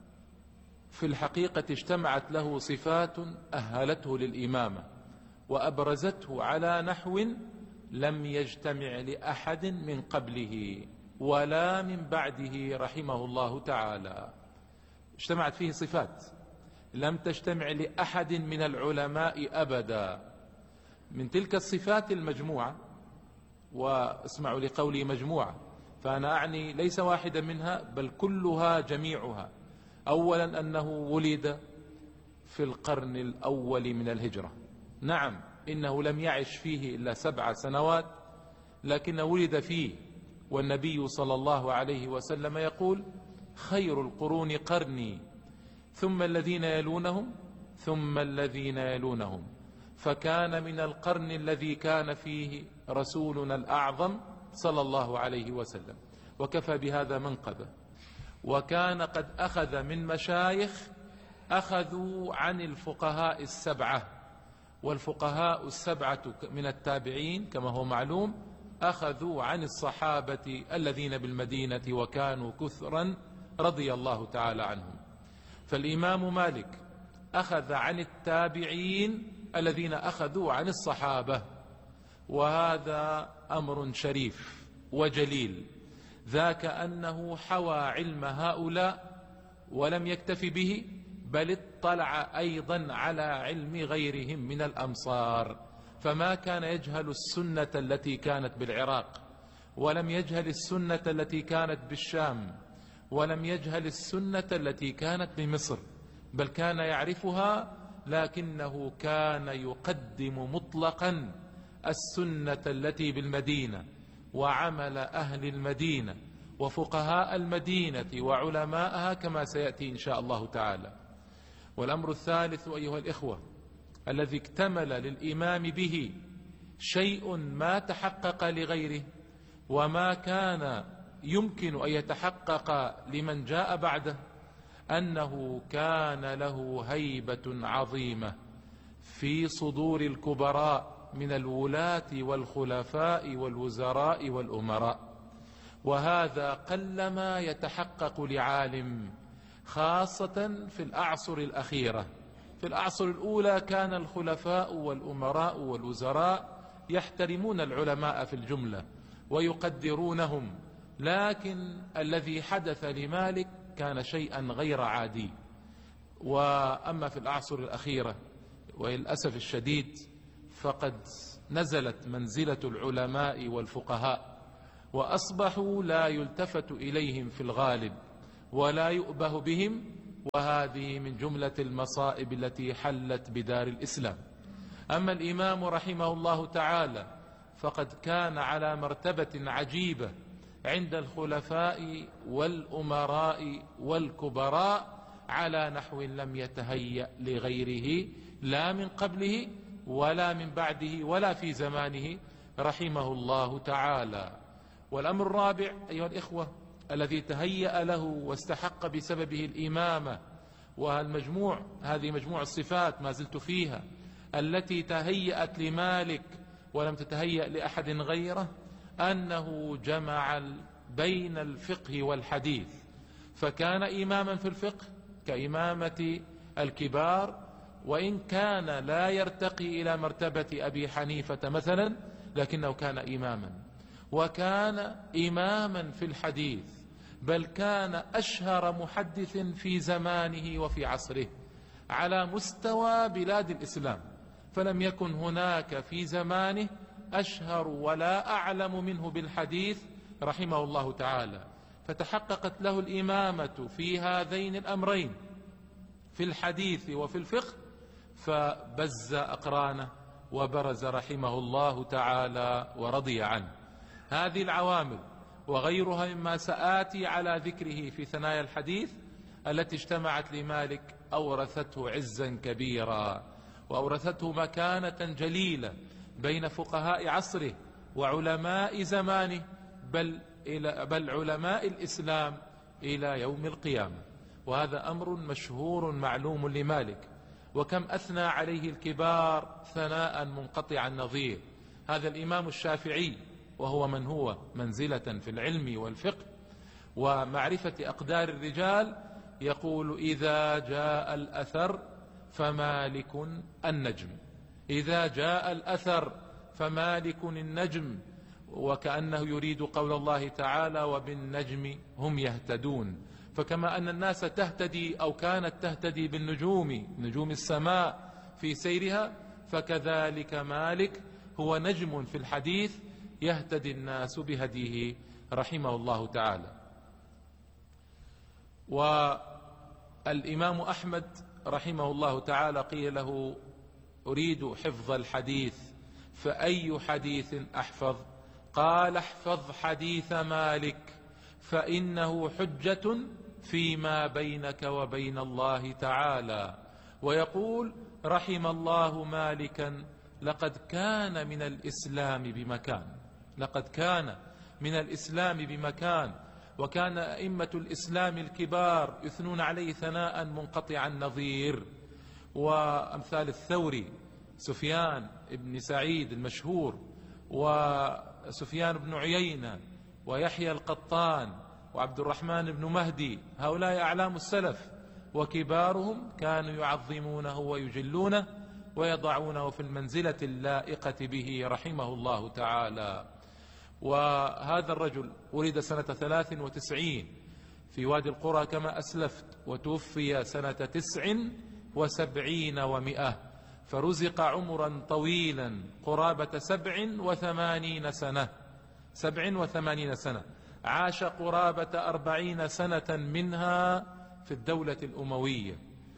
في الحقيقة اجتمعت له صفات أهلته للإمامة وأبرزته على نحو لم يجتمع لأحد من قبله ولا من بعده رحمه الله تعالى. اجتمعت فيه صفات لم تجتمع لأحد من العلماء أبدا. من تلك الصفات المجموعة، واسمعوا لقولي مجموعة، فأنا أعني ليس واحدا منها بل كلها جميعها. أولا أنه ولد في القرن الأول من الهجرة. نعم، إنه لم يعش فيه إلا 7 سنوات، لكن ولد فيه، والنبي صلى الله عليه وسلم يقول: خير القرون قرني ثم الذين يلونهم ثم الذين يلونهم. فكان من القرن الذي كان فيه رسولنا الأعظم صلى الله عليه وسلم، وكفى بهذا منقبة. وكان قد أخذ من مشايخ أخذوا عن الفقهاء 7، والفقهاء 7 من التابعين كما هو معلوم أخذوا عن الصحابة الذين بالمدينة وكانوا كثرا رضي الله تعالى عنهم. فالإمام مالك أخذ عن التابعين الذين أخذوا عن الصحابة، وهذا أمر شريف وجليل، ذاك أنه حوى علم هؤلاء ولم يكتف به، بل اطلع أيضا على علم غيرهم من الأمصار. فما كان يجهل السنة التي كانت بالعراق، ولم يجهل السنة التي كانت بالشام، ولم يجهل السنة التي كانت بمصر، بل كان يعرفها، لكنه كان يقدم مطلقا السنة التي بالمدينة وعمل أهل المدينة وفقهاء المدينة وعلماءها كما سيأتي إن شاء الله تعالى. والأمر الثالث أيها الإخوة الذي اكتمل للإمام به شيء ما تحقق لغيره وما كان يمكن أن يتحقق لمن جاء بعده، أنه كان له هيبة عظيمة في صدور الكبراء من الولاة والخلفاء والوزراء والأمراء. وهذا قلما يتحقق لعالم، خاصة في الأعصر الأخيرة. في الأعصر الأولى كان الخلفاء والأمراء والوزراء يحترمون العلماء في الجملة ويقدرونهم، لكن الذي حدث لمالك كان شيئا غير عادي. وأما في الأعصر الأخيرة وللأسف الشديد فقد نزلت منزلة العلماء والفقهاء، وأصبحوا لا يلتفت إليهم في الغالب ولا يؤبه بهم، وهذه من جملة المصائب التي حلت بدار الإسلام. أما الإمام رحمه الله تعالى فقد كان على مرتبة عجيبة عند الخلفاء والأمراء والكبراء على نحو لم يتهيأ لغيره لا من قبله ولا من بعده ولا في زمانه رحمه الله تعالى. والأمر الرابع أيها الإخوة الذي تهيأ له واستحق بسببه الإمامة، هذه مجموع الصفات ما زلت فيها التي تهيأت لمالك ولم تتهيأ لأحد غيره، أنه جمع بين الفقه والحديث، فكان إماما في الفقه كإمامة الكبار، وإن كان لا يرتقي إلى مرتبة أبي حنيفة مثلا لكنه كان إماما، وكان إماما في الحديث، بل كان أشهر محدث في زمانه وفي عصره على مستوى بلاد الإسلام، فلم يكن هناك في زمانه أشهر ولا أعلم منه بالحديث رحمه الله تعالى. فتحققت له الإمامة في هذين الأمرين في الحديث وفي الفقه، فبز أقرانه وبرز رحمه الله تعالى ورضي عنه. هذه العوامل وغيرها مما سآتي على ذكره في ثنايا الحديث التي اجتمعت لمالك أورثته عزا كبيرا، وأورثته مكانة جليلة بين فقهاء عصره وعلماء زمانه، بل علماء الإسلام إلى يوم القيامة. وهذا أمر مشهور معلوم لمالك، وكم أثنى عليه الكبار ثناء منقطع النظير. هذا الإمام الشافعي وهو من هو منزلة في العلم والفقه ومعرفة أقدار الرجال يقول: إذا جاء الأثر فمالك النجم، إذا جاء الأثر فمالك النجم، وكأنه يريد قول الله تعالى: وبالنجم هم يهتدون. فكما أن الناس تهتدي أو كانت تهتدي بالنجوم، نجوم السماء في سيرها، فكذلك مالك هو نجم في الحديث يهتدي الناس بهديه رحمه الله تعالى. والإمام أحمد رحمه الله تعالى قيل له: أريد حفظ الحديث، فأي حديث أحفظ؟ قال: احفظ حديث مالك فإنه حجة فيما بينك وبين الله تعالى. ويقول رحم الله مالكا: لقد كان من الإسلام بمكان، لقد كان من الإسلام بمكان. وكان أئمة الإسلام الكبار يثنون عليه ثناء منقطع النظير، وأمثال الثوري سفيان بن سعيد المشهور، وسفيان بن عيينة، ويحيى القطان، وعبد الرحمن بن مهدي، هؤلاء أعلام السلف، وكبارهم كانوا يعظمونه ويجلونه ويضعونه في المنزلة اللائقة به رحمه الله تعالى. وهذا الرجل ولد سنة 93 في وادي القرى كما أسلفت، وتوفي سنة 79 و100، فرزق عمرا طويلا قرابة 87 سنة، 87 سنة. عاش قرابة 40 سنة منها في الدولة الأموية،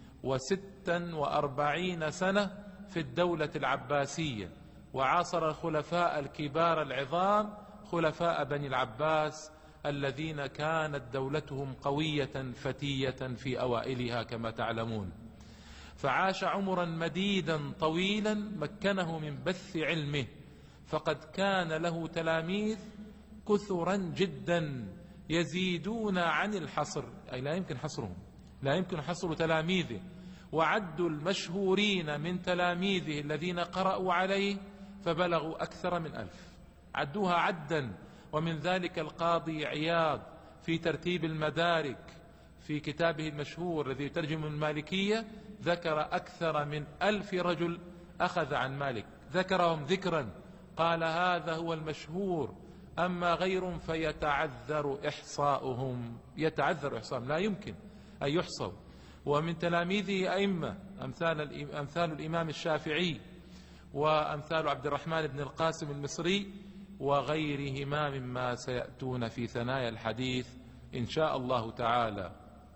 و46 سنة في الدولة العباسية، وعاصر الخلفاء الكبار العظام خلفاء بني العباس الذين كانت دولتهم قوية فتية في أوائلها كما تعلمون. فعاش عمرا مديدا طويلا مكنه من بث علمه، فقد كان له تلاميذ كثرا جدا يزيدون عن الحصر، أي لا يمكن حصرهم، لا يمكن حصر تلاميذه. وعدوا المشهورين من تلاميذه الذين قرأوا عليه فبلغوا أكثر من 1000، عدوها عدا. ومن ذلك القاضي عياض في ترتيب المدارك في كتابه المشهور الذي يترجم المالكية ذكر أكثر من 1000 رجل أخذ عن مالك، ذكرهم ذكرا، قال: هذا هو المشهور، أما غير فيتعذر إحصاؤهم، يتعذر إحصاؤهم، لا يمكن أن يحصوا. ومن تلاميذه أئمة أمثال الإمام الشافعي، وأمثال عبد الرحمن بن القاسم المصري، وغيرهما مما سيأتون في ثنايا الحديث إن شاء الله تعالى.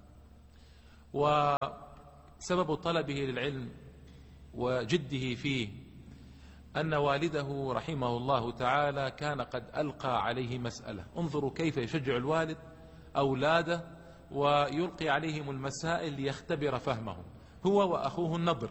وسبب طلبه للعلم وجده فيه أن والده رحمه الله تعالى كان قد ألقى عليه مسألة. انظروا كيف يشجع الوالد أولاده ويلقي عليهم المسائل ليختبر فهمهم، هو وأخوه النضر.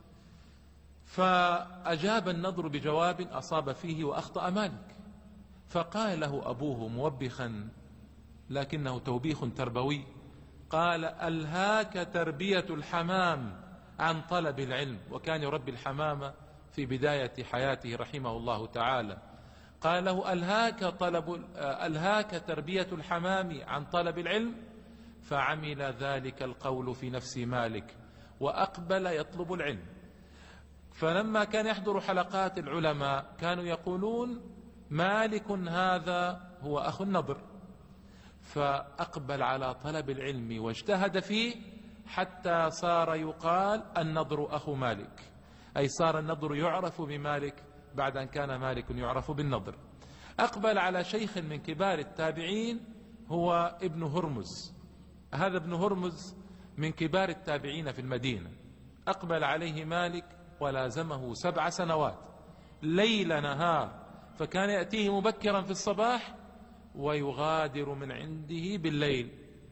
فأجاب النضر بجواب أصاب فيه وأخطأ مالك، فقال له أبوه موبخا لكنه توبيخ تربوي، قال: ألهاك تربية الحمام عن طلب العلم. وكان يربي الحمام في بداية حياته رحمه الله تعالى. قال له: ألهاك تربية الحمام عن طلب العلم. فعمل ذلك القول في نفس مالك وأقبل يطلب العلم. فلما كان يحضر حلقات العلماء كانوا يقولون: مالك هذا هو أخو النضر. فأقبل على طلب العلم واجتهد فيه حتى صار يقال النضر أخو مالك، أي صار النضر يعرف بمالك بعد أن كان مالك يعرف بالنضر. أقبل على شيخ من كبار التابعين هو ابن هرمز. هذا ابن هرمز من كبار التابعين في المدينة. أقبل عليه مالك ولازمه 7 سنوات ليل نهار، فكان يأتيه مبكرا في الصباح ويغادر من عنده بالليل.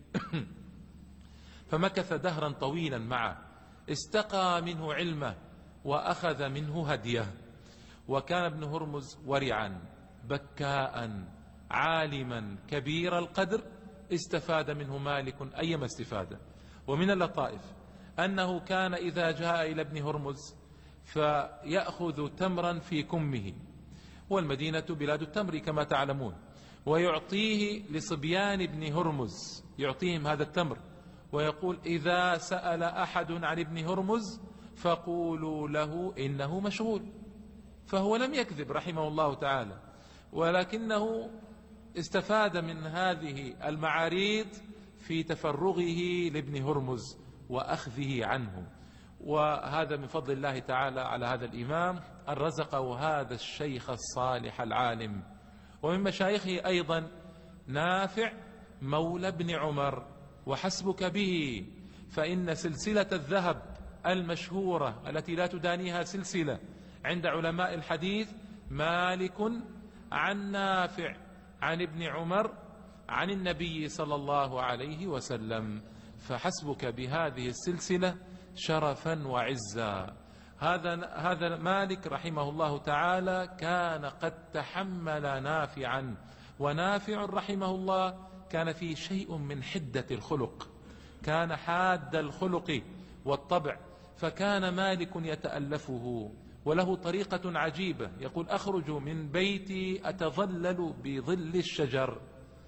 فمكث دهرا طويلا معه، استقى منه علمه وأخذ منه هديه. وكان ابن هرمز ورعا بكاء عالما كبير القدر، استفاد منه مالك أيما استفادة. ومن اللطائف أنه كان إذا جاء إلى ابن هرمز فيأخذ تمرا في كمه، والمدينة بلاد التمر كما تعلمون، ويعطيه لصبيان ابن هرمز، يعطيهم هذا التمر ويقول: إذا سأل أحد عن ابن هرمز فقولوا له إنه مشغول. فهو لم يكذب رحمه الله تعالى، ولكنه استفاد من هذه المعاريض في تفرغه لابن هرمز وأخذه عنه. وهذا من فضل الله تعالى على هذا الإمام أن رزقه هذا الشيخ الصالح العالم. ومن مشايخه أيضا نافع مولى ابن عمر، وحسبك به، فإن سلسلة الذهب المشهورة التي لا تدانيها سلسلة عند علماء الحديث مالك عن نافع عن ابن عمر عن النبي صلى الله عليه وسلم. فحسبك بهذه السلسلة شرفا وعزا. هذا مالك رحمه الله تعالى كان قد تحمل نافعا، ونافع رحمه الله كان فيه شيء من حدة الخلق، كان حاد الخلق والطبع، فكان مالك يتألفه. وله طريقة عجيبة، يقول: أخرج من بيتي أتظلل بظل الشجر،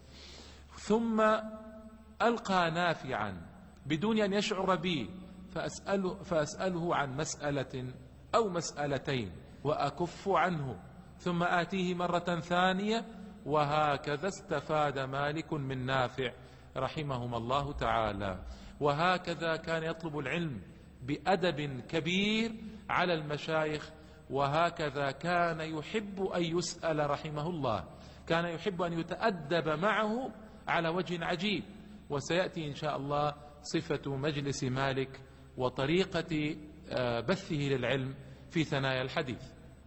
ثم ألقى نافعا بدون أن يشعر بي فأسأله عن مسألة أو مسألتين وأكف عنه، ثم آتيه مرة ثانية. وهكذا استفاد مالك من نافع رحمهما الله تعالى. وهكذا كان يطلب العلم بأدب كبير على المشايخ، وهكذا كان يحب أن يسأل رحمه الله، كان يحب أن يتأدب معه على وجه عجيب. وسيأتي إن شاء الله صفة مجلس مالك وطريقة بثه للعلم في ثنايا الحديث.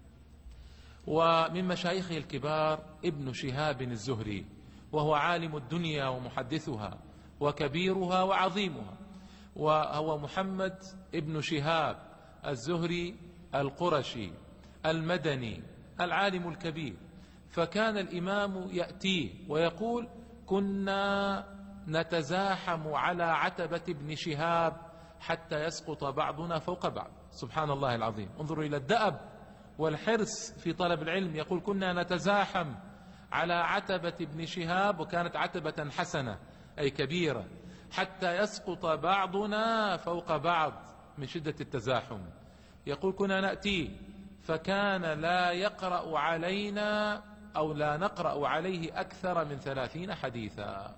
ومن مشايخه الكبار ابن شهاب الزهري، وهو عالم الدنيا ومحدثها وكبيرها وعظيمها، وهو محمد ابن شهاب الزهري القرشي المدني العالم الكبير. فكان الإمام يأتيه ويقول: كنا نتزاحم على عتبة ابن شهاب حتى يسقط بعضنا فوق بعض. سبحان الله العظيم، انظروا إلى الدأب والحرص في طلب العلم. يقول: كنا نتزاحم على عتبة ابن شهاب، وكانت عتبة حسنة أي كبيرة، حتى يسقط بعضنا فوق بعض من شدة التزاحم. يقول: كنا نأتيه فكان لا يقرأ علينا أو لا نقرأ عليه أكثر من 30 حديثا.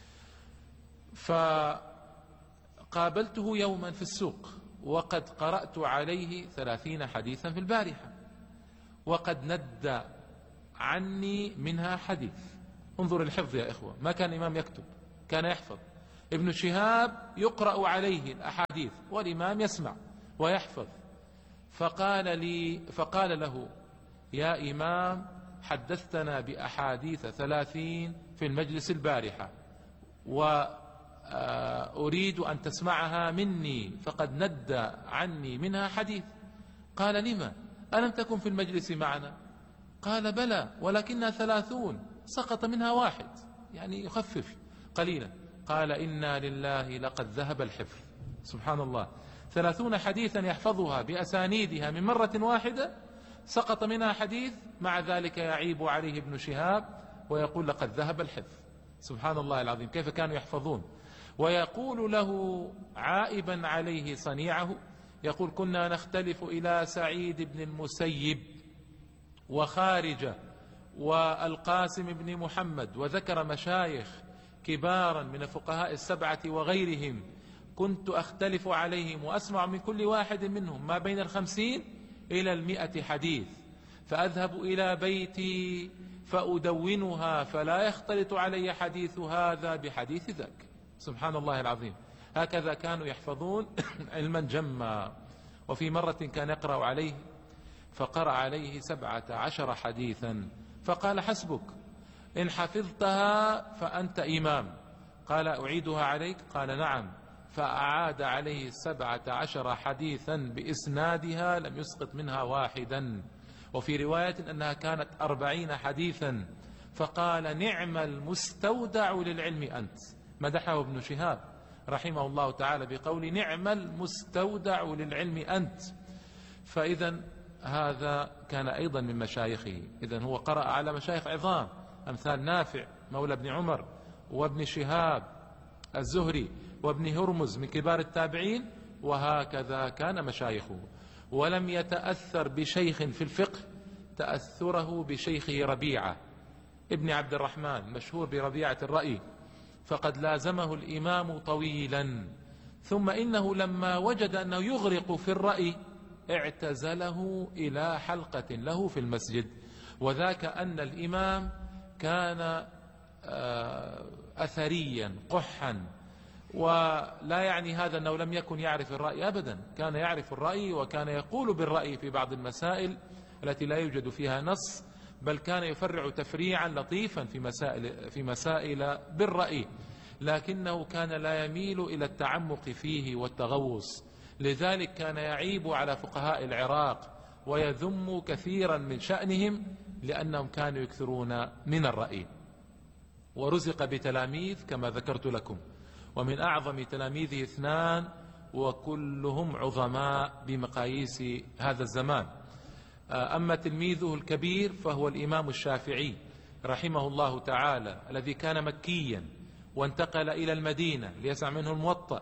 فقابلته يوما في السوق وقد قرأت عليه 30 حديثا في البارحة، وقد ند عني منها حديث. انظر الحفظ يا إخوة، ما كان الإمام يكتب، كان يحفظ. ابن شهاب يقرأ عليه الأحاديث والإمام يسمع ويحفظ. فقال له: يا إمام، حدثتنا بأحاديث 30 في المجلس البارحة، وأريد أن تسمعها مني، فقد ند عني منها حديث. قال: لما؟ ألم تكن في المجلس معنا؟ قال: بلى، ولكنها 30 سقط منها واحد، يعني يخفف قليلا. قال: إنا لله لقد ذهب الحفظ. سبحان الله، 30 حديثا يحفظها بأسانيدها من مرة واحدة، سقط منها حديث، مع ذلك يعيب عليه ابن شهاب ويقول: لقد ذهب الحفظ. سبحان الله العظيم، كيف كانوا يحفظون. ويقول له عائبا عليه صنيعه، يقول: كنا نختلف إلى سعيد بن المسيب وخارجة والقاسم بن محمد، وذكر مشايخ كبارا من الفقهاء السبعة وغيرهم، كنت أختلف عليهم وأسمع من كل واحد منهم ما بين 50 إلى 100 حديث، فأذهب إلى بيتي فأدونها فلا يختلط علي حديث هذا بحديث ذاك. سبحان الله العظيم، هكذا كانوا يحفظون علما جما. وفي مرة كان يقرأ عليه، فقرأ عليه 17 حديثا، فقال: حسبك، إن حفظتها فأنت إمام. قال: أعيدها عليك؟ قال: نعم. فأعاد عليه 17 حديثا بإسنادها، لم يسقط منها واحدا. وفي رواية أنها كانت 40 حديثا. فقال: نعم المستودع للعلم أنت. مدحه ابن شهاب رحمه الله تعالى بقول: نعم المستودع للعلم أنت. فإذا هذا كان أيضا من مشايخه. إذن هو قرأ على مشايخ عظام أمثال نافع مولى ابن عمر، وابن شهاب الزهري، وابن هرمز من كبار التابعين، وهكذا كان مشايخه. ولم يتأثر بشيخ في الفقه تأثره بشيخه ربيعة ابن عبد الرحمن، مشهور بربيعة الرأي، فقد لازمه الإمام طويلا، ثم إنه لما وجد أنه يغرق في الرأي اعتزله إلى حلقة له في المسجد. وذاك أن الإمام كان أثريا قحا، ولا يعني هذا أنه لم يكن يعرف الرأي أبدا، كان يعرف الرأي، وكان يقول بالرأي في بعض المسائل التي لا يوجد فيها نص، بل كان يفرع تفريعا لطيفا في مسائل بالرأي، لكنه كان لا يميل إلى التعمق فيه والتغوص. لذلك كان يعيب على فقهاء العراق ويذم كثيرا من شأنهم، لأنهم كانوا يكثرون من الرأي. ورزق بتلاميذ كما ذكرت لكم، ومن أعظم تلاميذه 2، وكلهم عظماء بمقاييس هذا الزمان. أما تلميذه الكبير فهو الإمام الشافعي رحمه الله تعالى، الذي كان مكيا وانتقل إلى المدينة ليسمع منه الموطأ،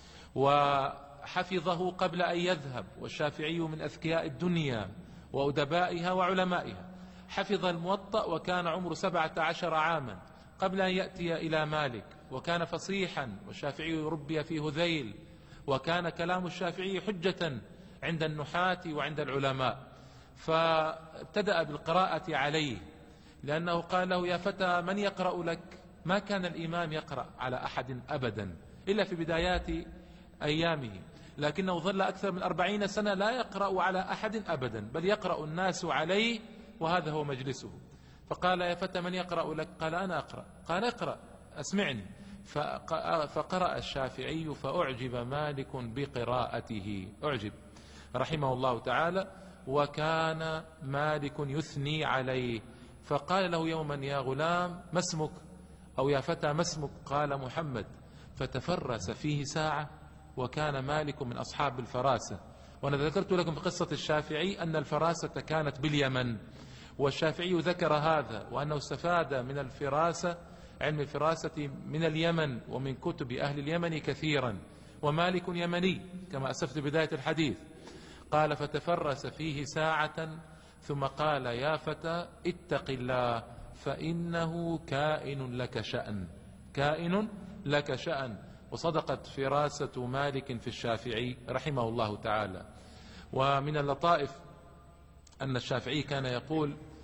وحفظه قبل أن يذهب. والشافعي من أذكياء الدنيا وأدبائها وعلمائها. حفظ الموطأ وكان عمره 17 عاما قبل أن يأتي إلى مالك، وكان فصيحا، والشافعي ربي في هذيل، وكان كلام الشافعي حجة عند النحاة وعند العلماء. فابتدأ بالقراءة عليه، لأنه قال له: يا فتى، من يقرأ لك؟ ما كان الإمام يقرأ على أحد أبدا إلا في بدايات أيامه، لكنه ظل أكثر من 40 سنة لا يقرأ على أحد أبدا، بل يقرأ الناس عليه، وهذا هو مجلسه. فقال: يا فتى، من يقرأ لك؟ قال: أنا أقرأ. قال: اقرأ أسمعني. فقرأ الشافعي فأعجب مالك بقراءته، أعجب رحمه الله تعالى. وكان مالك يثني عليه، فقال له يوما: يا غلام ما اسمك؟ أو يا فتى ما اسمك؟ قال: محمد. فتفرس فيه ساعة، وكان مالك من أصحاب الفراسة. وأنا ذكرت لكم في قصة الشافعي أن الفراسة كانت باليمن، والشافعي ذكر هذا، وأنه استفاد من الفراسة، علم الفراسة، من اليمن ومن كتب أهل اليمن كثيرا، ومالك يمني كما أسفت بداية الحديث. قال: فتفرس فيه ساعة، ثم قال: يا فتى اتق الله، فإنه كائن لك شأن، كائن لك شأن. وصدقت فراسة مالك في الشافعي رحمه الله تعالى. ومن اللطائف أن الشافعي كان يقول: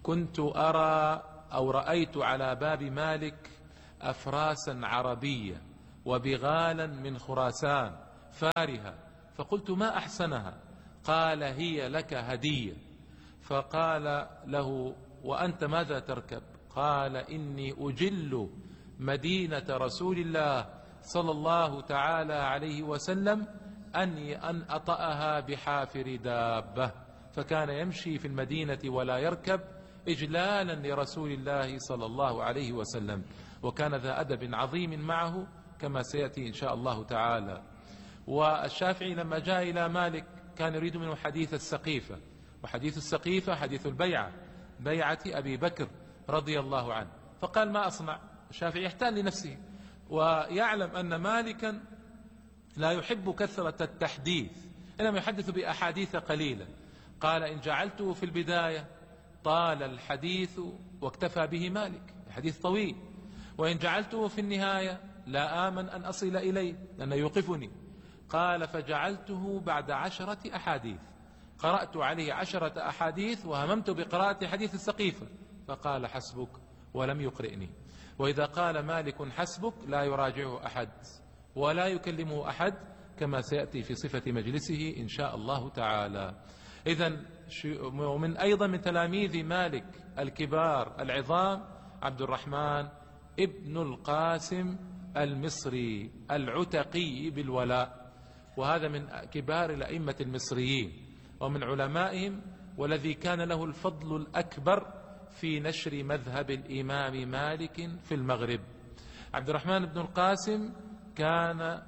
كنت أرى أو رأيت على باب مالك أفراسا عربية وبغالا من خراسان فارهة، فقلت ما أحسنها؟ قال هي لك هدية. فقال له وأنت ماذا تركب؟ قال إني أجل مدينة رسول الله صلى الله تعالى عليه وسلم أن أطأها بحافر دابة، فكان يمشي في المدينة ولا يركب إجلالا لرسول الله صلى الله عليه وسلم، وكان ذا أدب عظيم معه كما سيأتي إن شاء الله تعالى. والشافعي لما جاء إلى مالك كان يريد منه حديث السقيفة، وحديث السقيفة حديث البيعة، بيعة أبي بكر رضي الله عنه، فقال ما أصنع؟ الشافعي يحتال لنفسه ويعلم أن مالكا لا يحب كثرة التحديث، إنما يحدث بأحاديث قليلة. قال إن جعلته في البداية طال الحديث واكتفى به مالك، الحديث طويل، وإن جعلته في النهاية لا آمن أن أصل إليه لأنه يوقفني. قال فجعلته بعد 10 أحاديث، قرأت عليه 10 أحاديث وهممت بقراءة حديث السقيفة، فقال حسبك ولم يقرئني. وإذا قال مالك حسبك لا يراجعه أحد ولا يكلمه أحد، كما سيأتي في صفة مجلسه إن شاء الله تعالى. إذن ومن أيضا من تلاميذ مالك الكبار العظام عبد الرحمن ابن القاسم المصري العتقي بالولاء، وهذا من كبار الأئمة المصريين ومن علمائهم، والذي كان له الفضل الأكبر في نشر مذهب الإمام مالك في المغرب. عبد الرحمن بن القاسم كان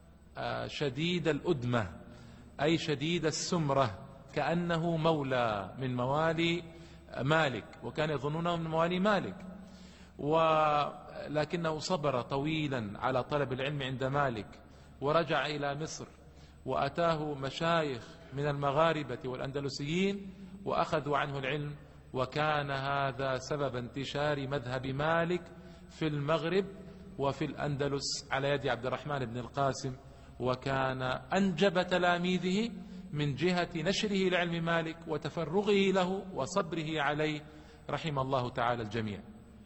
شديد الأدمة، أي شديد السمرة، كأنه مولى من موالي مالك، وكان يظنونه من موالي مالك، ولكنه صبر طويلا على طلب العلم عند مالك، ورجع إلى مصر وأتاه مشايخ من المغاربة والأندلسيين وأخذوا عنه العلم، وكان هذا سبب انتشار مذهب مالك في المغرب وفي الأندلس على يد عبد الرحمن بن القاسم، وكان أنجب تلاميذه من جهة نشره لعلم مالك وتفرغه له وصبره عليه رحم الله تعالى الجميع.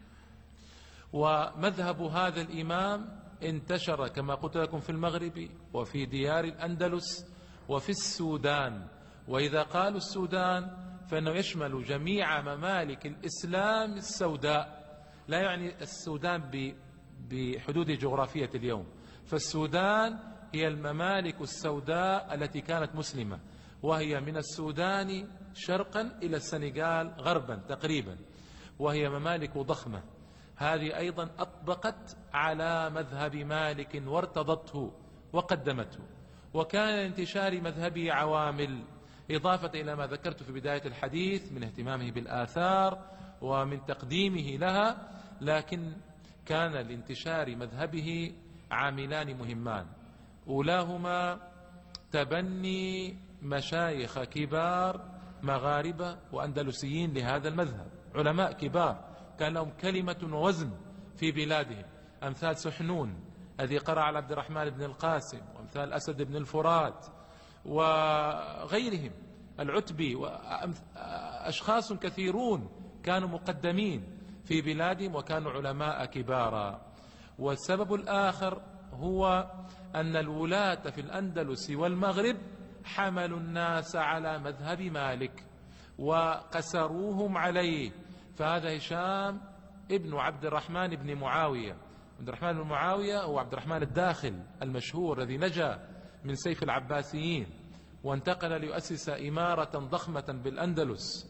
ومذهب هذا الإمام انتشر كما قلت لكم في المغرب وفي ديار الأندلس وفي السودان. وإذا قالوا السودان فإنه يشمل جميع ممالك الإسلام السوداء، لا يعني السودان بحدود جغرافية اليوم، فالسودان هي الممالك السوداء التي كانت مسلمة، وهي من السودان شرقا إلى السنغال غربا تقريبا، وهي ممالك ضخمة. هذه أيضا أطبقت على مذهب مالك وارتضته وقدمته، وكان انتشار مذهبه عوامل، إضافة إلى ما ذكرت في بداية الحديث من اهتمامه بالآثار ومن تقديمه لها، لكن كان لانتشار مذهبه عاملان مهمان، أولاهما تبني مشايخ كبار مغاربة وأندلسيين لهذا المذهب، علماء كبار كان لهم كلمة ووزن في بلادهم، أمثال سحنون الذي قرأ على عبد الرحمن بن القاسم، وأمثال أسد بن الفرات وغيرهم، العتبي، وأشخاص كثيرون كانوا مقدمين في بلادهم وكانوا علماء كبارا. والسبب الآخر هو أن الولاة في الأندلس والمغرب حملوا الناس على مذهب مالك وقسروهم عليه، فهذا هشام ابن عبد الرحمن بن معاوية. عبد الرحمن بن معاوية هو عبد الرحمن الداخل المشهور الذي نجا من سيف العباسيين وانتقل ليؤسس إمارة ضخمة بالأندلس،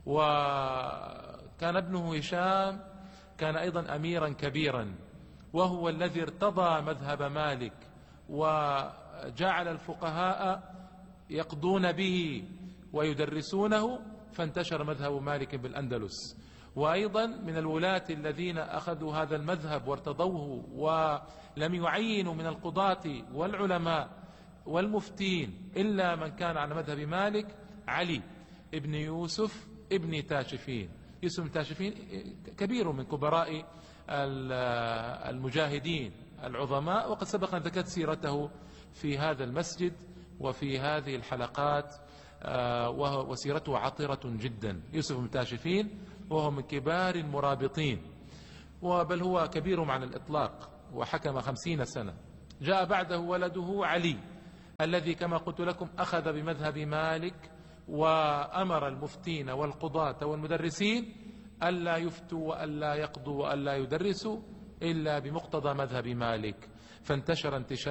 وكان ابنه هشام كان أيضا أميرا كبيرا، وهو الذي ارتضى مذهب مالك وجعل الفقهاء يقضون به ويدرسونه، فانتشر مذهب مالك بالأندلس. وأيضا من الولاة الذين أخذوا هذا المذهب وارتضوه ولم يعينوا من القضاة والعلماء والمفتين إلا من كان على مذهب مالك علي ابن يوسف ابن تاشفين. يوسف بن تاشفين كبير من كبراء المجاهدين العظماء، وقد سبق أن ذكرت سيرته في هذا المسجد وفي هذه الحلقات، وسيرته عطرة جدا. يوسف بن تاشفين وهو من كبار المرابطين، وبل هو كبيرهم على الإطلاق، وحكم 50 سنة. جاء بعده ولده علي الذي كما قلت لكم أخذ بمذهب مالك، وأمر المفتين والقضاة والمدرسين ألا يفتوا وألا يقضوا وألا يدرسوا إلا بمقتضى مذهب مالك، فانتشر انتشار